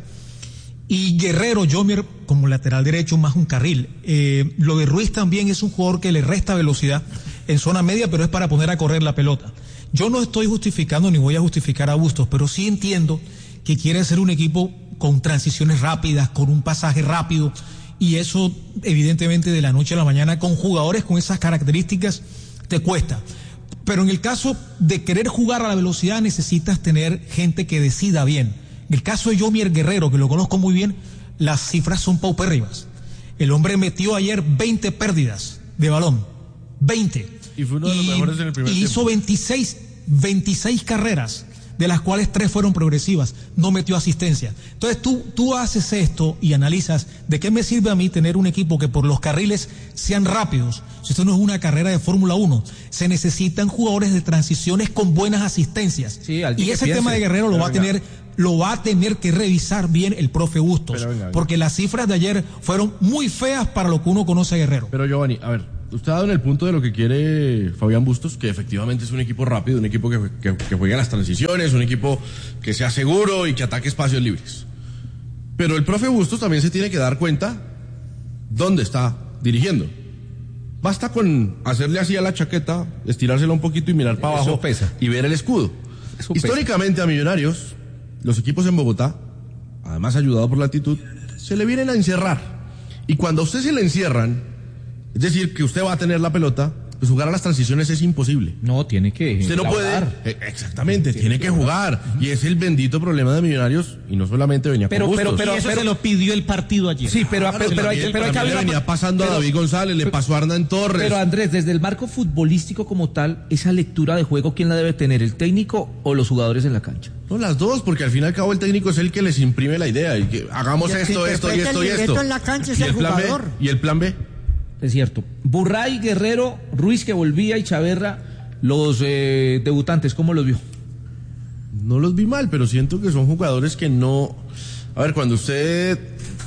Y Guerrero, Jomier como lateral derecho, más un carril. Eh, lo de Ruiz también es un jugador que le resta velocidad en zona media, pero es para poner a correr la pelota. Yo no estoy justificando ni voy a justificar a Bustos, pero sí entiendo que quiere ser un equipo con transiciones rápidas, con un pasaje rápido, y eso evidentemente de la noche a la mañana con jugadores con esas características te cuesta. Pero en el caso de querer jugar a la velocidad necesitas tener gente que decida bien. En el caso de Jomier Guerrero, que lo conozco muy bien, las cifras son paupérrimas. El hombre metió ayer veinte pérdidas de balón, veinte. Y fue uno de los mejores en el primer y tiempo. hizo veintiséis, veintiséis carreras, de las cuales tres fueron progresivas, no metió asistencia. Entonces tú, tú haces esto y analizas de qué me sirve a mí tener un equipo que por los carriles sean rápidos. Si esto no es una carrera de Fórmula uno, se necesitan jugadores de transiciones con buenas asistencias. Sí, y ese tema de Guerrero lo va a tener, lo va a tener que revisar bien el profe Bustos, Pero venga, venga. porque las cifras de ayer fueron muy feas para lo que uno conoce a Guerrero. Pero Giovanni, a ver, usted ha dado en el punto de lo que quiere Fabián Bustos, que efectivamente es un equipo rápido, un equipo que, que, que juega las transiciones, un equipo que sea seguro y que ataque espacios libres. Pero el profe Bustos también se tiene que dar cuenta dónde está dirigiendo. Basta con hacerle así a la chaqueta, estirársela un poquito y mirar para Eso abajo pesa. y ver el escudo. Eso pesa. Históricamente a Millonarios, los equipos en Bogotá además ayudado por la actitud, se le vienen a encerrar. Y cuando a usted se le encierran, es decir, que usted va a tener la pelota, pues jugar a las transiciones es imposible. No, tiene que Usted no puede. Eh, exactamente, tiene, tiene que jugar. Y es el bendito problema de Millonarios, y no solamente venía pero, con pero, Bustos. pero, eso pero, se lo pidió el partido ayer. Sí, pero, claro, pero, pero, hay, pero hay que le venía pasando pero, a David González, le pasó a Hernán Torres. Pero Andrés, desde el marco futbolístico como tal, esa lectura de juego, ¿quién la debe tener? ¿El técnico o los jugadores en la cancha? No, las dos, porque al fin y al cabo el técnico es el que les imprime la idea. Y que hagamos y esto, esto y esto y esto. En la cancha es ¿Y el, el plan jugador. B? ¿Y el plan B? Es cierto. Burray, Guerrero, Ruiz que volvía y Chaverra, los eh, debutantes, ¿cómo los vio? No los vi mal, pero siento que son jugadores que no... A ver, cuando usted...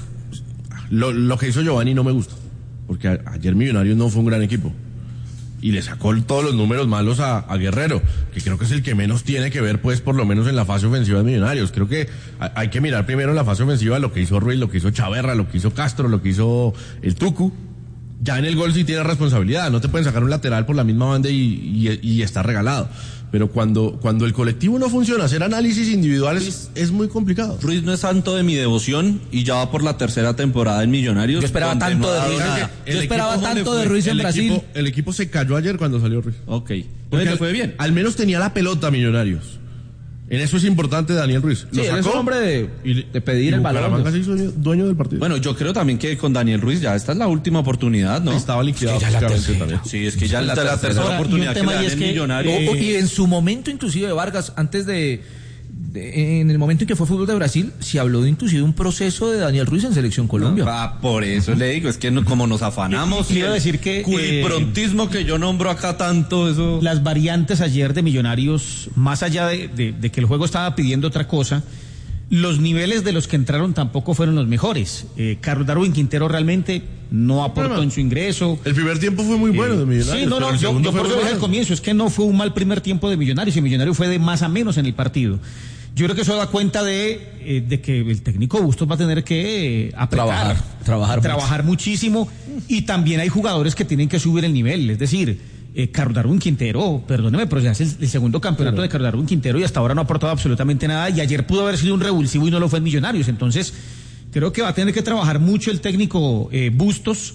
Lo, lo que hizo Giovanni no me gustó, porque a, ayer Millonarios no fue un gran equipo. Y le sacó todos los números malos a, a Guerrero, que creo que es el que menos tiene que ver, pues, por lo menos en la fase ofensiva de Millonarios. Creo que hay, hay que mirar primero en la fase ofensiva lo que hizo Ruiz, lo que hizo Chaverra, lo que hizo Castro, lo que hizo el Tucu. Ya en el gol sí tiene responsabilidad, no te pueden sacar un lateral por la misma banda y, y, y está regalado. Pero cuando, cuando el colectivo no funciona, hacer análisis individuales Ruiz, es muy complicado. Ruiz no es santo de mi devoción y ya va por la tercera temporada en Millonarios. Yo esperaba tanto de Ruiz. Yo esperaba tanto de Ruiz en Brasil. Equipo, el equipo se cayó ayer cuando salió Ruiz. Ok. Porque le fue bien. Al menos tenía la pelota Millonarios. En eso es importante Daniel Ruiz. Sí, él es un hombre de, de pedir y el balón. Bucaramanga se hizo dueño del partido. Bueno, yo creo también que con Daniel Ruiz ya esta es la última oportunidad, ¿no? Estaba liquidado. Es que ya la tercera. También. Sí, es que ya la, la, la tercera Ahora, oportunidad que le le dan es en que, Millonarios. Eh, y en su momento, inclusive, Vargas, antes de, de... En el momento en que fue fútbol de Brasil, se habló de inclusive un proceso de Daniel Ruiz en Selección Colombia. No, ah, por eso le digo, es que no, como nos afanamos. Quiero decir que... Culiprontismo eh, que yo nombro acá tanto, eso... Las variantes ayer de Millonarios, más allá de, de, de que el juego estaba pidiendo otra cosa, los niveles de los que entraron tampoco fueron los mejores. Eh, Carlos Darwin Quintero realmente no aportó bueno, en su ingreso. El primer tiempo fue muy bueno eh, de Millonarios. Sí, no, no, yo, yo por eso dije al comienzo, es que no fue un mal primer tiempo de Millonarios, y Millonarios fue de más a menos en el partido. Yo creo que eso da cuenta de, eh, de que el técnico Bustos va a tener que eh, apretar, trabajar, trabajar, trabajar mucho. muchísimo, y también hay jugadores que tienen que subir el nivel, es decir... Eh, Carlos Darwin Quintero, perdóneme, pero ya es el, el segundo campeonato Pero. de Carlos Darwin Quintero y hasta ahora no ha aportado absolutamente nada, y ayer pudo haber sido un revulsivo y no lo fue en Millonarios. Entonces creo que va a tener que trabajar mucho el técnico eh, Bustos,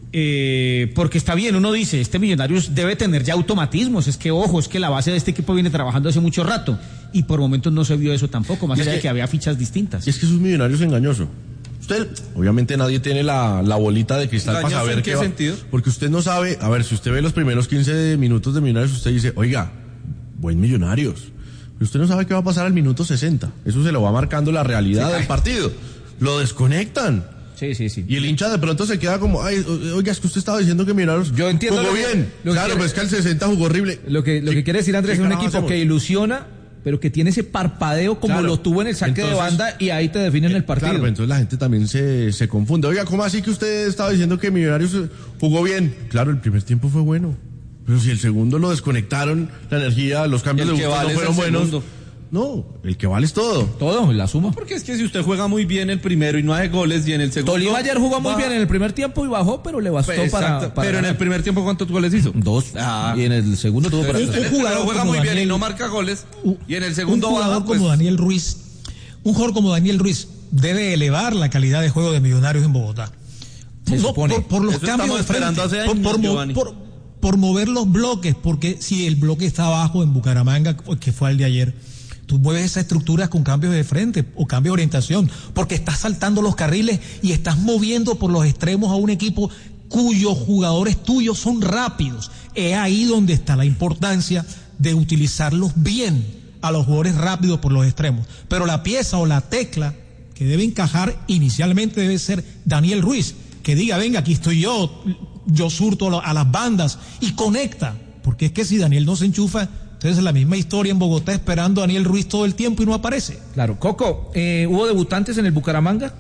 eh, porque está bien, uno dice, este Millonarios debe tener ya automatismos, es que ojo, es que la base de este equipo viene trabajando hace mucho rato, y por momentos no se vio eso tampoco, más allá de que había fichas distintas. Y es que sus Millonarios engañoso. Usted, obviamente nadie tiene la, la bolita de cristal para saber ¿en qué, qué va, sentido? Porque usted no sabe, a ver, si usted ve los primeros quince minutos de Millonarios, usted dice, oiga, buen Millonarios. Pero usted no sabe qué va a pasar al minuto sesenta. Eso se lo va marcando la realidad sí, del partido. Lo desconectan. Sí, sí, sí. Y el hincha de pronto se queda como, ay, oiga, es que usted estaba diciendo que Millonarios Yo entiendo jugó lo que, bien. Lo claro, pero es que al sesenta jugó horrible. Lo que, lo ¿Qué, que quiere decir Andrés es un equipo hacemos? que ilusiona, pero que tiene ese parpadeo como claro. lo tuvo en el saque entonces, de banda, y ahí te definen el partido. Claro, entonces la gente también se, se confunde. Oiga, ¿cómo así que usted estaba diciendo que Millonarios jugó bien? Claro, el primer tiempo fue bueno. Pero si el segundo lo desconectaron, la energía, los cambios de Bustos vale no fueron buenos. Segundo. No, el que vale es todo. Todo, la suma. Porque es que si usted juega muy bien el primero y no hace goles, y en el segundo... Tolima ayer jugó muy baja. bien en el primer tiempo y bajó, pero le bastó Pues, para, para... Pero en el primer tiempo, ¿cuántos goles hizo? Dos. Ah. Y en el segundo tuvo para... Un, un jugador juega como muy bien Daniel, y no marca goles. Y en el segundo un jugador baja, pues, como Daniel Ruiz, un jugador como Daniel Ruiz debe elevar la calidad de juego de Millonarios en Bogotá. Se no, supone. por, por los Eso cambios de frente, esperando hace años, por, por, Giovanni. por, por mover los bloques, porque si el bloque está abajo en Bucaramanga, que fue el de ayer, tú mueves esas estructuras con cambios de frente o cambio de orientación, porque estás saltando los carriles y estás moviendo por los extremos a un equipo cuyos jugadores tuyos son rápidos. Es ahí donde está la importancia de utilizarlos bien a los jugadores rápidos por los extremos. Pero la pieza o la tecla que debe encajar inicialmente debe ser Daniel Ruiz, que diga, venga, aquí estoy yo, yo surto a las bandas y conecta, porque es que si Daniel no se enchufa, entonces es la misma historia en Bogotá esperando a Daniel Ruiz todo el tiempo y no aparece. Claro. Coco, eh, ¿hubo debutantes en el Bucaramanga?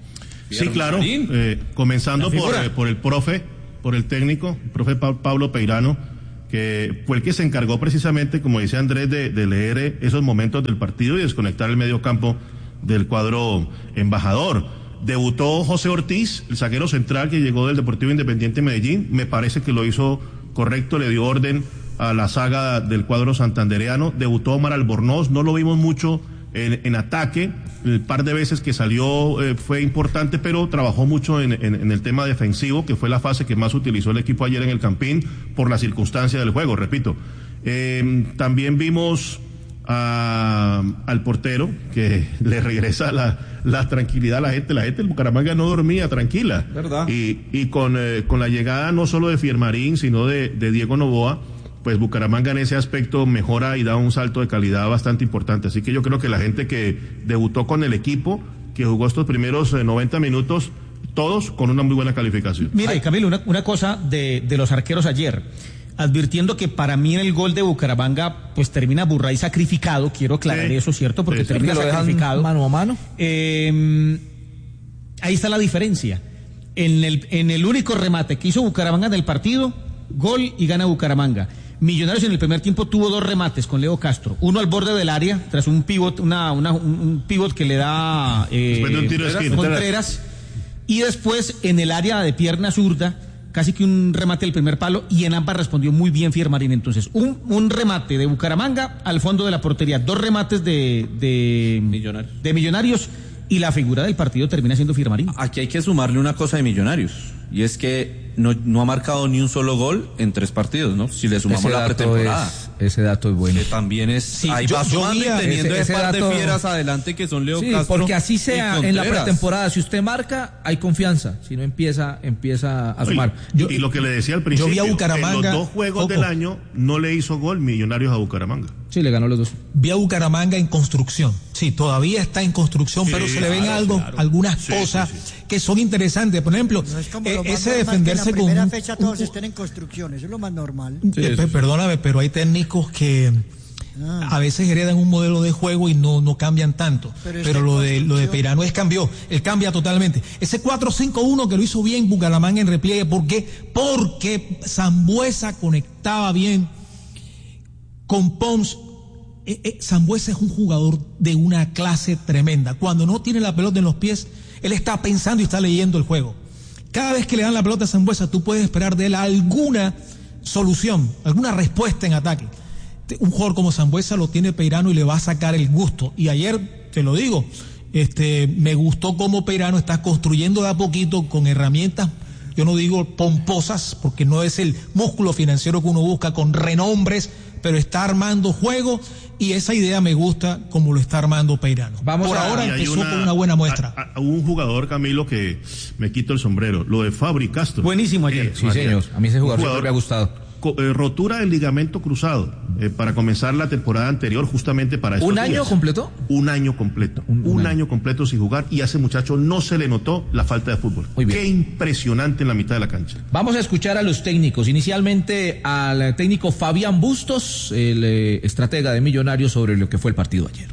Sí, claro. Eh, comenzando por, eh, por el profe, por el técnico, el profe pa- Pablo Peirano, que fue el que se encargó precisamente, como dice Andrés, de, de leer esos momentos del partido y desconectar el medio campo del cuadro embajador. Debutó José Ortiz, el zaguero central que llegó del Deportivo Independiente Medellín. Me parece que lo hizo correcto, le dio orden a la saga del cuadro santandereano. Debutó Omar Albornoz, no lo vimos mucho en, en ataque, el par de veces que salió eh, fue importante, pero trabajó mucho en, en, en el tema defensivo, que fue la fase que más utilizó el equipo ayer en el Campín por la circunstancia del juego, repito. Eh, también vimos a, al portero que le regresa la, la tranquilidad a la gente. La gente del Bucaramanga no dormía tranquila. ¿Verdad? Y, y con, eh, con la llegada no solo de Fiermarín, sino de, de Diego Noboa, pues Bucaramanga en ese aspecto mejora y da un salto de calidad bastante importante. Así que yo creo que la gente que debutó con el equipo, que jugó estos primeros eh, noventa minutos, todos con una muy buena calificación. Mire, Camilo, una, una cosa de, de los arqueros ayer, advirtiendo que para mí en el gol de Bucaramanga pues termina Burray sacrificado, quiero aclarar Sí. eso, ¿cierto? Porque Sí, sí. termina Porque lo dejan sacrificado. mano a mano. Eh, ahí está la diferencia. En el, en el único remate que hizo Bucaramanga en el partido, gol y gana Bucaramanga. Millonarios en el primer tiempo tuvo dos remates con Leo Castro, uno al borde del área tras un pivot, una, una, un, un pivot que le da eh, Después de un tiro de esquina. Contreras, y después en el área de pierna zurda, casi que un remate del primer palo, y en ambas respondió muy bien Fiermarín. Entonces, un, un remate de Bucaramanga al fondo de la portería, dos remates de, de, Millonarios. de Millonarios, y la figura del partido termina siendo Fiermarín. Aquí hay que sumarle una cosa de Millonarios, y es que no, no ha marcado ni un solo gol en tres partidos, ¿no? Si le sumamos Ese la dato pretemporada. es- ese dato es bueno. Que también es, Sí, ahí yo- va yo sumando vi a- y teniendo ese- ese, ese par dato- de fieras adelante que son Leo Sí, Castro porque así y sea en la Contreras. pretemporada, si usted marca, hay confianza. Si no empieza, empieza a Y- sumar. Y, y lo que le decía al principio, vi a Bucaramanga, en los dos juegos Coco. del año no le hizo gol Millonarios a Bucaramanga. Sí, le ganó los dos. Vi a Bucaramanga en construcción. Sí, todavía está en construcción, Sí, pero se le ven claro, algo, claro. algunas Sí, cosas sí, sí. que son interesantes. Por ejemplo, No es como eh, lo más ese normal defenderse que en la con primera un- fecha todos un- estén en construcción, eso es lo más normal. Eh, pe- perdóname, pero hay técnicos que Ah. a veces heredan un modelo de juego y no, no cambian tanto. Pero Pero, es de lo de lo de construcción. Peirano es cambió, él cambia totalmente. Ese cuatro cinco uno que lo hizo bien Bucaramanga en repliegue, ¿por qué? Porque Sambuesa conectaba bien con Pons. Eh, eh, Sambuesa es un jugador de una clase tremenda. Cuando no tiene la pelota en los pies, él está pensando y está leyendo el juego. Cada vez que le dan la pelota a Sambuesa, tú puedes esperar de él alguna solución, alguna respuesta en ataque. Te- Un jugador como Sambuesa lo tiene Peirano y le va a sacar el gusto. Y ayer, te lo digo, este, me gustó cómo Peirano está construyendo de a poquito con herramientas, yo no digo pomposas, porque no es el músculo financiero que uno busca, con renombres, pero está armando juego, y esa idea me gusta como lo está armando Peirano. Vamos Por a- ahora Y hay empezó con una buena muestra. a- a- un jugador, Camilo, que me quito el sombrero, lo de Fabri Castro. Buenísimo ayer. Eh, Sí, señor. A mí ese jugador siempre me ha gustado. co- eh, rotura del ligamento cruzado eh, para comenzar la temporada anterior, justamente para estos ¿Un año días. completo? Un año completo. Un- Un, un año. completo sin jugar, y a ese muchacho no se le notó la falta de fútbol. Muy bien. Qué impresionante en la mitad de la cancha. Vamos a escuchar a los técnicos. Inicialmente al técnico Fabián Bustos, el eh, estratega de Millonarios, sobre lo que fue el partido ayer.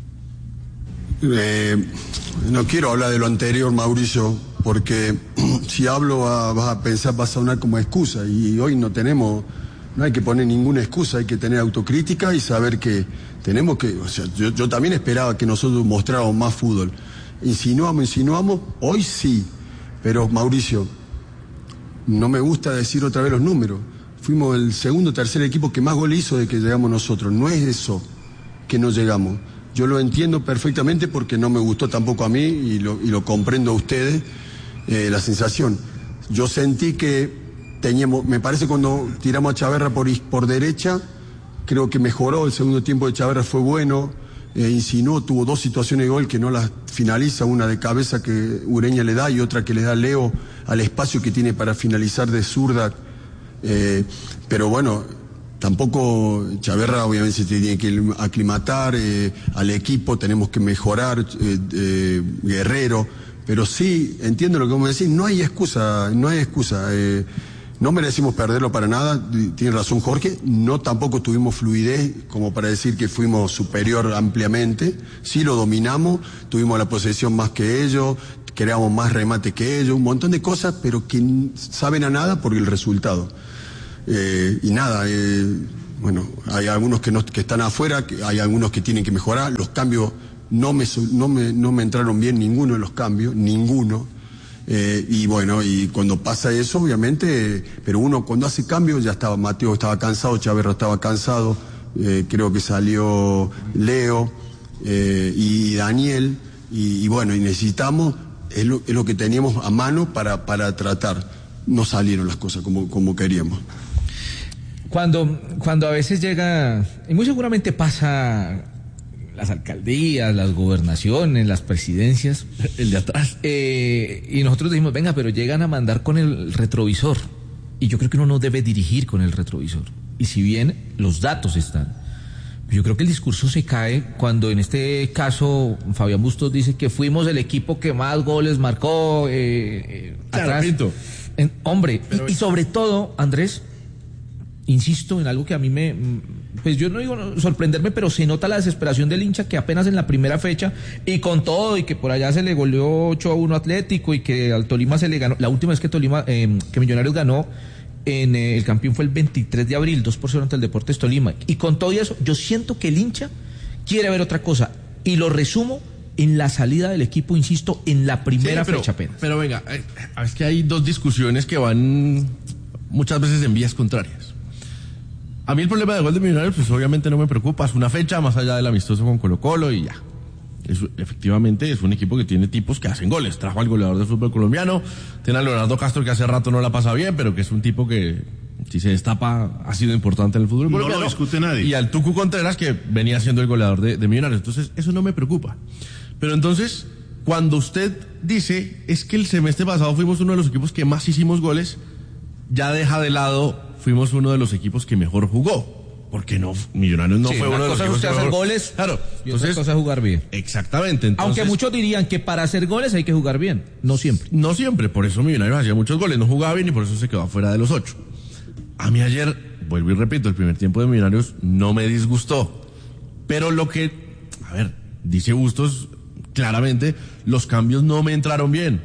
Eh, no quiero hablar de lo anterior, Mauricio, porque si hablo va- vas a pensar, va a sonar como excusa, y hoy no tenemos, no hay que poner ninguna excusa, hay que tener autocrítica y saber que tenemos que, o sea, yo, yo también esperaba que nosotros mostráramos más fútbol. Insinuamos, insinuamos, hoy sí, pero Mauricio, no me gusta decir otra vez los números. Fuimos el segundo o tercer equipo que más gol hizo de que llegamos nosotros. No es eso que no llegamos. Yo lo entiendo perfectamente porque no me gustó tampoco a mí y lo, y lo comprendo a ustedes, eh, la sensación. Yo sentí que teníamos, me parece cuando tiramos a Chaverra por, is- por derecha, creo que mejoró, el segundo tiempo de Chaverra fue bueno, eh, insinuó, tuvo dos situaciones de gol que no las finaliza, una de cabeza que Ureña le da y otra que le da Leo al espacio que tiene para finalizar de zurda. Eh, pero bueno, tampoco Chaverra obviamente se tiene que aclimatar eh, al equipo, tenemos que mejorar, eh, eh, Guerrero, pero sí, entiendo lo que vos me decís, no hay excusa, no hay excusa, eh, no merecimos perderlo para nada, tiene razón Jorge, no tampoco tuvimos fluidez como para decir que fuimos superior ampliamente, sí lo dominamos, tuvimos la posesión más que ellos, creamos más remate que ellos, un montón de cosas, pero que saben a nada por el resultado. Eh, y nada, eh, bueno, hay algunos que, no, que están afuera, que hay algunos que tienen que mejorar, los cambios no me, no me, no me entraron bien ninguno de los cambios, ninguno, eh, y bueno, y cuando pasa eso, obviamente, eh, pero uno cuando hace cambios, ya estaba, Mateo estaba cansado, Chaverra estaba cansado, eh, creo que salió Leo eh, y Daniel, y, y bueno, y necesitamos, es lo, es lo que teníamos a mano para, para tratar. No salieron las cosas como, como queríamos. Cuando, cuando a veces llega, y muy seguramente pasa las alcaldías, las gobernaciones, las presidencias, el de atrás, eh, y nosotros decimos, venga, pero llegan a mandar con el retrovisor, y yo creo que uno no debe dirigir con el retrovisor, y si bien los datos están, yo creo que el discurso se cae cuando en este caso Fabián Bustos dice que fuimos el equipo que más goles marcó, eh, eh, claro, atrás. Pinto. En, hombre, y, y sobre todo, Andrés, insisto en algo que a mí me, pues yo no digo sorprenderme, pero se nota la desesperación del hincha que apenas en la primera fecha, y con todo, y que por allá se le goleó ocho a uno Atlético, y que al Tolima se le ganó, la última vez que Tolima, eh, que Millonarios ganó en eh, el campeón fue el veintitrés de abril, dos por cero ante el Deportes Tolima, y con todo eso, yo siento que el hincha quiere ver otra cosa, y lo resumo en la salida del equipo, insisto, en la primera sí, pero, fecha apenas. Pero venga, es que hay dos discusiones que van muchas veces en vías contrarias. A mí el problema de gol de Millonarios, pues obviamente no me preocupa, es una fecha más allá del amistoso con Colo-Colo y ya. Es, efectivamente es un equipo que tiene tipos que hacen goles, trajo al goleador del fútbol colombiano, tiene a Leonardo Castro que hace rato no la pasa bien, pero que es un tipo que si se destapa ha sido importante en el fútbol colombiano. No lo discute nadie. Y al Tucu Contreras que venía siendo el goleador de, de Millonarios, entonces eso no me preocupa. Pero entonces, cuando usted dice es que el semestre pasado fuimos uno de los equipos que más hicimos goles, ya deja de lado fuimos uno de los equipos que mejor jugó. Porque no, Millonarios no sí, fue uno de los equipos que hacer mejor... goles, claro, y otra cosa es jugar bien. Exactamente. Entonces, aunque muchos dirían que para hacer goles hay que jugar bien, no siempre. No siempre, por eso Millonarios hacía muchos goles, no jugaba bien y por eso se quedó afuera de los ocho. A mí ayer, vuelvo y repito, el primer tiempo de Millonarios no me disgustó. Pero lo que, a ver, dice Bustos claramente, los cambios no me entraron bien.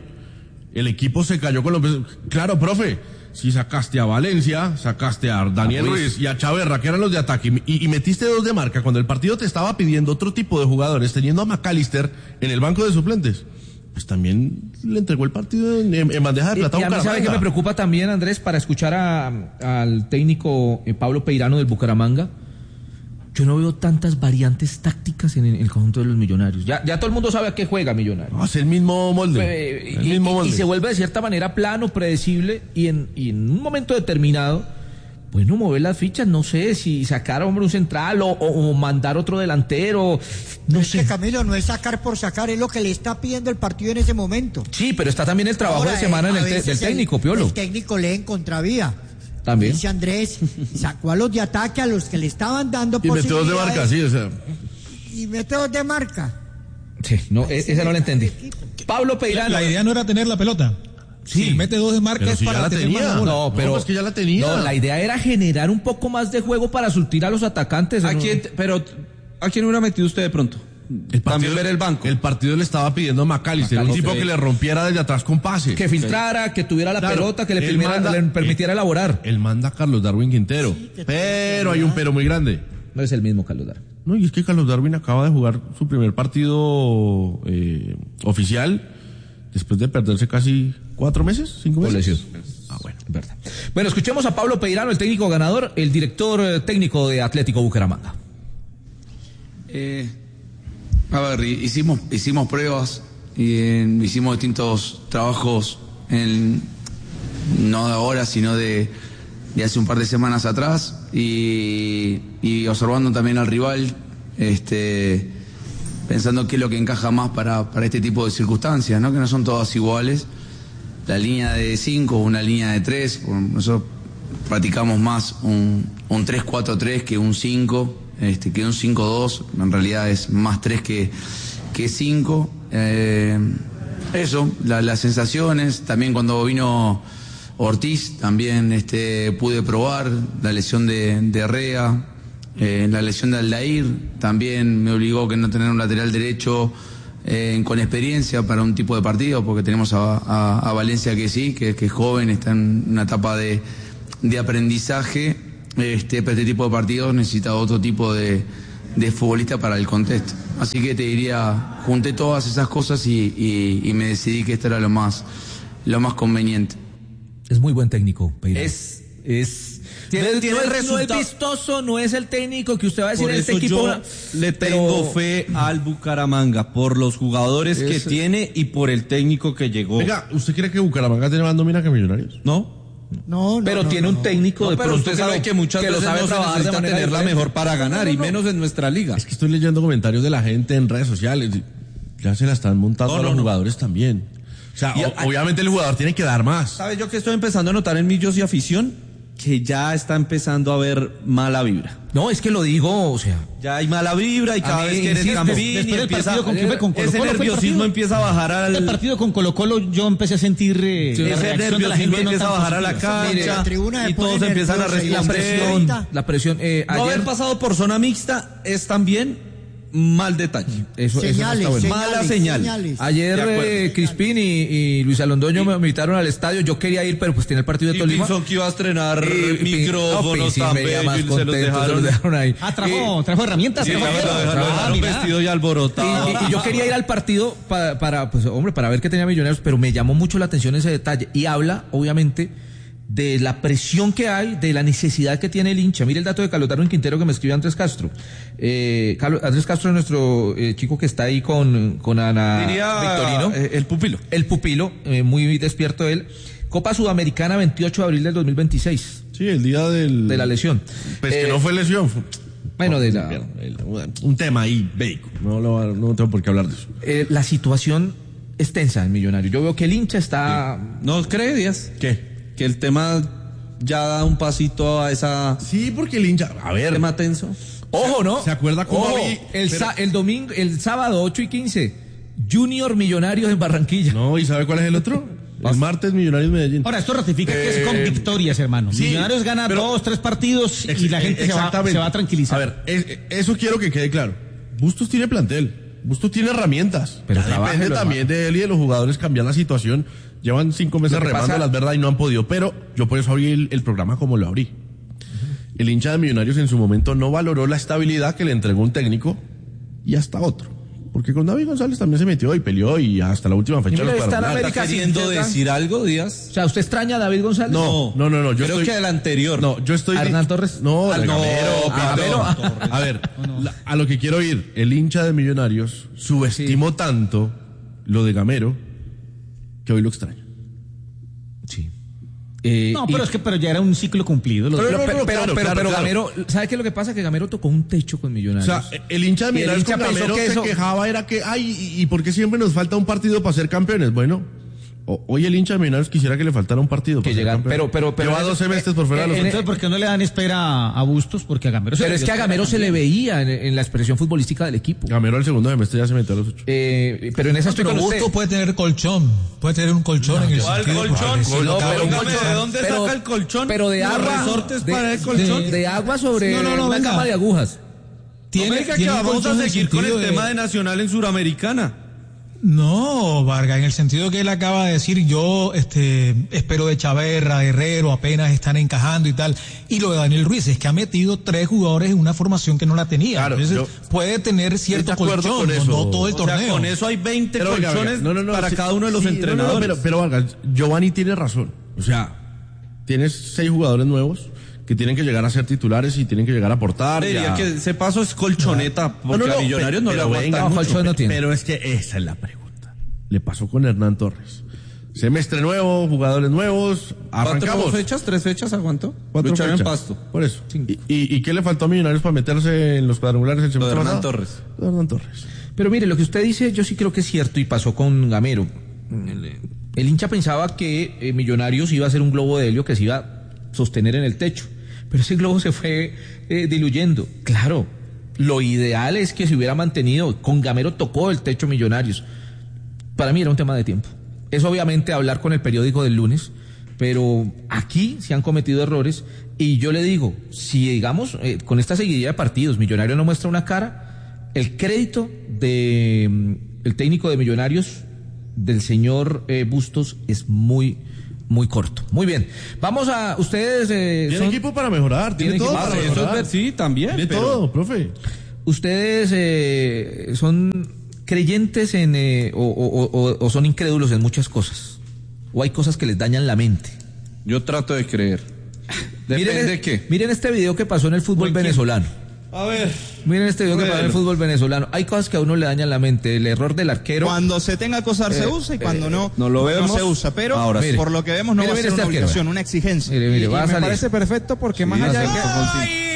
El equipo se cayó con los... Claro, profe, si sacaste a Valencia, sacaste a Daniel a Ruiz y a Chaverra, que eran los de ataque, y, y metiste dos de marca cuando el partido te estaba pidiendo otro tipo de jugadores, teniendo a McAllister en el banco de suplentes, pues también le entregó el partido en, en, en bandeja de plata. Y, y a mí sabe que me preocupa también, Andrés, para escuchar a, al técnico eh, Pablo Peirano del Bucaramanga. Yo no veo tantas variantes tácticas en el, en el conjunto de los Millonarios. Ya, ya todo el mundo sabe a qué juega Millonarios. No, es el mismo molde. Eh, el y, mismo molde. Y se vuelve de cierta manera plano, predecible, y en, y en un momento determinado, pues no mover las fichas, no sé, si sacar a hombre un central o, o, o mandar otro delantero, no es sé. Que Camilo, no es sacar por sacar, es lo que le está pidiendo el partido en ese momento. Sí, pero está también el trabajo Ahora, de semana eh, en el te, del técnico, el, Piolo. El técnico lee en contravía. También. Dice Andrés, sacó a los de ataque, a los que le estaban dando y metió dos de marca, sí, o sea. Y metió dos de marca. Sí, no, esa no la entendí. Pablo Peirano. La, la idea no era tener la pelota. Sí, si mete dos de marca pero es si para ya la tener tenía. más la bola. No, pero no, es que ya la tenía. No, la idea era generar un poco más de juego para surtir a los atacantes. ¿A ¿no? quién, pero ¿a quién hubiera metido usted de pronto? El partido, También ver el banco. El partido le estaba pidiendo a McAllister, un tipo que le rompiera desde atrás con pase. Que filtrara, que tuviera la Claro, pelota, que le, él permitiera, manda- le permitiera él- elaborar. Él manda a Carlos Darwin Quintero. Sí, que pero hay un pero muy grande. No es el mismo Carlos Darwin. No, y es que Carlos Darwin acaba de jugar su primer partido eh, oficial después de perderse casi cuatro meses, cinco Por meses. lesión. Ah, bueno. Es verdad. Bueno, escuchemos a Pablo Peirano, el técnico ganador, el director eh, técnico de Atlético Bucaramanga. Eh, a ver, hicimos, hicimos pruebas y eh, hicimos distintos trabajos, en, no de ahora, sino de, de hace un par de semanas atrás, y, y observando también al rival, este, pensando qué es lo que encaja más para, para este tipo de circunstancias, ¿no? Que no son todas iguales. La línea de cinco, una línea de tres, nosotros practicamos más un, un tres cuatro tres que un cinco. Este, que un cinco dos, en realidad es más tres que, que cinco. Eh, eso, la, las sensaciones, también cuando vino Ortiz, también este, pude probar la lesión de, de Herrera, eh, la lesión de Aldair, también me obligó que no tener un lateral derecho eh, con experiencia para un tipo de partido, porque tenemos a, a, a Valencia que sí, que, que es joven, está en una etapa de, de aprendizaje. Este, para este tipo de partidos necesita otro tipo de, de futbolista para el contexto. Así que te diría, junté todas esas cosas y, y, y me decidí que esto era lo más, lo más conveniente. Es muy buen técnico, Peirano. Es, es, Tiene, No, tiene no, es, no es resultado. vistoso, no es el técnico que usted va a decir Por en este eso equipo. yo una- le tengo pero- fe al Bucaramanga, por los jugadores que Ese- tiene y por el técnico que llegó. Venga, ¿usted cree que Bucaramanga tiene más nómina que Millonarios? ¿No? No, no, Pero no, tiene no, un no. técnico No, de pero pronto usted sabe lo- que muchas lo veces sabe no se trabajar de necesita manera tener la diferente. mejor para ganar, y menos en nuestra liga. Es que estoy leyendo comentarios de la gente en redes sociales. Ya se la están montando No, a no, los no. jugadores también. O sea, Y o- a- obviamente el jugador tiene que dar más. ¿Sabe yo que estoy empezando a notar en Millos y afición? Que ya está empezando a haber mala vibra. No, es que lo digo, o sea. Ya hay mala vibra y cada A mí, vez que eres insisto, Campín después y del empieza, partido con quién fue, con Colo-Colo ese fue el nerviosismo partido. empieza a bajar al... El partido con Colo Colo yo empecé a sentir eh, Sí, la ese reacción de la nerviosismo gente no empieza a tan bajar a la positiva. cancha Mire, la tribuna se y todos pone empiezan a nerviosa y la responder. presión- La presión, eh, No ayer. haber pasado por zona mixta es también mal detalle. Eso, eso no Señales, está bueno. señales, Mala señal. señales. Ayer De acuerdo. eh, Crispín y, y Luis Alondoño me invitaron al estadio. Yo quería ir, pero pues tiene el partido de Y Tolima. pensó que iba a estrenar Y- micrófonos no, sí, tan me veía más bellos y se los contento, se dejaron. los dejaron ahí. Ah, trajo, trajo herramientas. Sí, trajo lo hierro. dejaron, lo Ah, dejaron mira. vestido y alborotado. Y, y- y yo quería ir al partido para, para, pues hombre, para ver qué tenía Millonarios, pero me llamó mucho la atención ese detalle. Y habla, obviamente, de la presión que hay, de la necesidad que tiene el hincha. Mire el dato de Carlos Darwin Quintero que me escribió Andrés Castro. Eh, Carlos, Andrés Castro es nuestro eh, chico que está ahí con, con Ana Diría Victorino. eh, el pupilo. El pupilo, eh, muy despierto él. Copa Sudamericana, veintiocho de abril del dos mil veintiséis, Sí, el día del... de la lesión. Pues que Eh, no fue lesión. Fue... Bueno, de la... El- un tema ahí, bélico. No, lo- no tengo por qué hablar de eso. eh, la situación es tensa en Millonarios. Yo veo que el hincha está... ¿No cree, Díaz? ¿Qué? Que el tema ya da un pasito a esa Sí, porque el hincha... A ver, tema tenso. Ojo, ¿no? ¿se acuerda cómo Ojo, había- el, pero- sa- el domingo, el sábado ocho y quince, Junior Millonarios en Barranquilla. No, ¿y sabe cuál es el otro? El martes Millonarios Medellín. Ahora, esto ratifica que es con Eh, victorias, hermano. sí, Millonarios gana pero- dos, tres partidos y Ex- la gente se va, exactamente. se va a tranquilizar. A ver, es- eso quiero que quede claro. Bustos tiene plantel. Bustos tiene herramientas. Pero Ya depende trabájelo, también de él y de los jugadores cambiar la situación. Llevan cinco meses Lo que remando pasa- las verdad y no han podido. Pero yo por eso abrí el, el programa como lo abrí. El hincha de Millonarios en su momento no valoró la estabilidad que le entregó un técnico y hasta otro. Porque con David González también se metió y peleó y hasta la última fecha Y mire, los está en cuadrangulares. América. ¿Está queriendo Casi intenta- decir algo, Díaz? O sea, ¿usted extraña a David González? No, no, no, no. Yo Creo estoy... que del anterior. No, yo estoy... ¿A Hernán Torres? No, Ah, de no, Gamero, a Gamero. Gamero. A ver, la- a lo que quiero ir, el hincha de Millonarios subestimó tanto lo de Gamero que hoy lo extraño. Sí. Eh, no, y- pero es que pero ya era un ciclo cumplido. Los- Pero- pero, no, pero, no, pero, claro, pero, claro, pero claro. Gamero, ¿sabe qué es lo que pasa? Que Gamero tocó un techo con O Millonarios. sea, el hincha de Y el Millonarios hincha con pensó Gamero que se eso- quejaba era que, ay, ¿y, y por qué siempre nos falta un partido para ser campeones? Bueno, o- hoy el hincha de Millonarios quisiera que le faltara un partido Que para ser llegar- campeón. pero- pero- pero Lleva en dos ese- semestres por fuera de en- los en- ocho. Entonces, ¿por qué no le dan espera a Bustos? Porque a Gamero se Pero le es dio que a espera Gamero se le también. veía en, en la expresión futbolística del equipo. Gamero al segundo semestre ya se metió a los ocho. Eh, pero en esa estoy Pero con Bustos usted. puede tener colchón, puede tener un colchón en el ¿Cuál sentido colchón? porque si lo No, acaba pero de un mencionar- ¿de dónde pero- saca el colchón? Pero de Los agua. resortes de, para el colchón. de- de agua sobre No, no, no, una venga. cama de agujas. tiene, no me diga que tiene un vamos colchón a en el seguir con el sentido de- tema de Nacional en Suramericana. No, Vargas, en el sentido que él acaba de decir, yo este, espero de Chaverra, de Herrero, apenas están encajando y tal. Y lo de Daniel Ruiz es que ha metido tres jugadores en una formación que no la tenía. Claro, Entonces, yo- puede tener cierto estoy de acuerdo colchón, con no, eso. no todo el O sea, torneo. con eso hay veinte Pero, oiga, colchones oiga, no, no, no, para sí, cada uno de los sí, no, no, no, entrenadores. pero, pero Vargas, Giovanni tiene razón. O sea, tienes seis jugadores nuevos que tienen que llegar a ser titulares y tienen que llegar a aportar. Diría ya. que ese paso es colchoneta, No, porque no, no, a Millonarios no pe- le pero aguanta venga, mucho. colchón no tiene. Pero es que esa es la pregunta. Le pasó con Hernán Torres. Semestre nuevo, jugadores nuevos, arrancamos. ¿Cuatro fechas? ¿Tres fechas aguantó? Cuatro Lucharon en fechas. pasto. Por eso. ¿Y, y, y qué le faltó a Millonarios para meterse en los cuadrangulares el Lo de semestre Hernán pasado? Torres. Lo de Hernán Torres. Pero mire, lo que usted dice, yo sí creo que es cierto y pasó con Gamero. El, el hincha pensaba que eh, Millonarios iba a ser un globo de helio que se iba a sostener en el techo. Pero ese globo se fue eh, diluyendo. Claro, lo ideal es que se hubiera mantenido. Con Gamero tocó el techo Millonarios. Para mí era un tema de tiempo. Es obviamente hablar con el periódico del lunes, pero aquí se han cometido errores y yo le digo, si digamos, eh, con esta seguidilla de partidos, Millonarios no muestra una cara, el crédito de mm, el técnico de Millonarios, del señor eh, Bustos, es muy, muy corto. Muy bien. Vamos a, ustedes... Eh, Tiene son- equipo para mejorar, tiene, Tiene todo equipo para para Eso es mejorar. ver- sí, también. Tiene pero- todo, profe. ¿Ustedes eh, son creyentes en eh, o, o- o- o son incrédulos en muchas cosas? ¿O hay cosas que les dañan la mente? Yo trato de creer. Depende miren, de qué. Miren este video que pasó en el fútbol venezolano. A ver. Miren este video que pasó en el fútbol venezolano. Hay cosas que a uno le dañan la mente. El error del arquero. Cuando se tenga que usar Eh, se usa y cuando eh, no, no lo vemos. no se usa. Pero Ahora sí. por lo que vemos no Mire, va a mire ser este una arquero, obligación, vea. una exigencia. Mire, mire, Y- va a y me salir. parece perfecto porque más Sí, allá de exacto, que... Fonsi.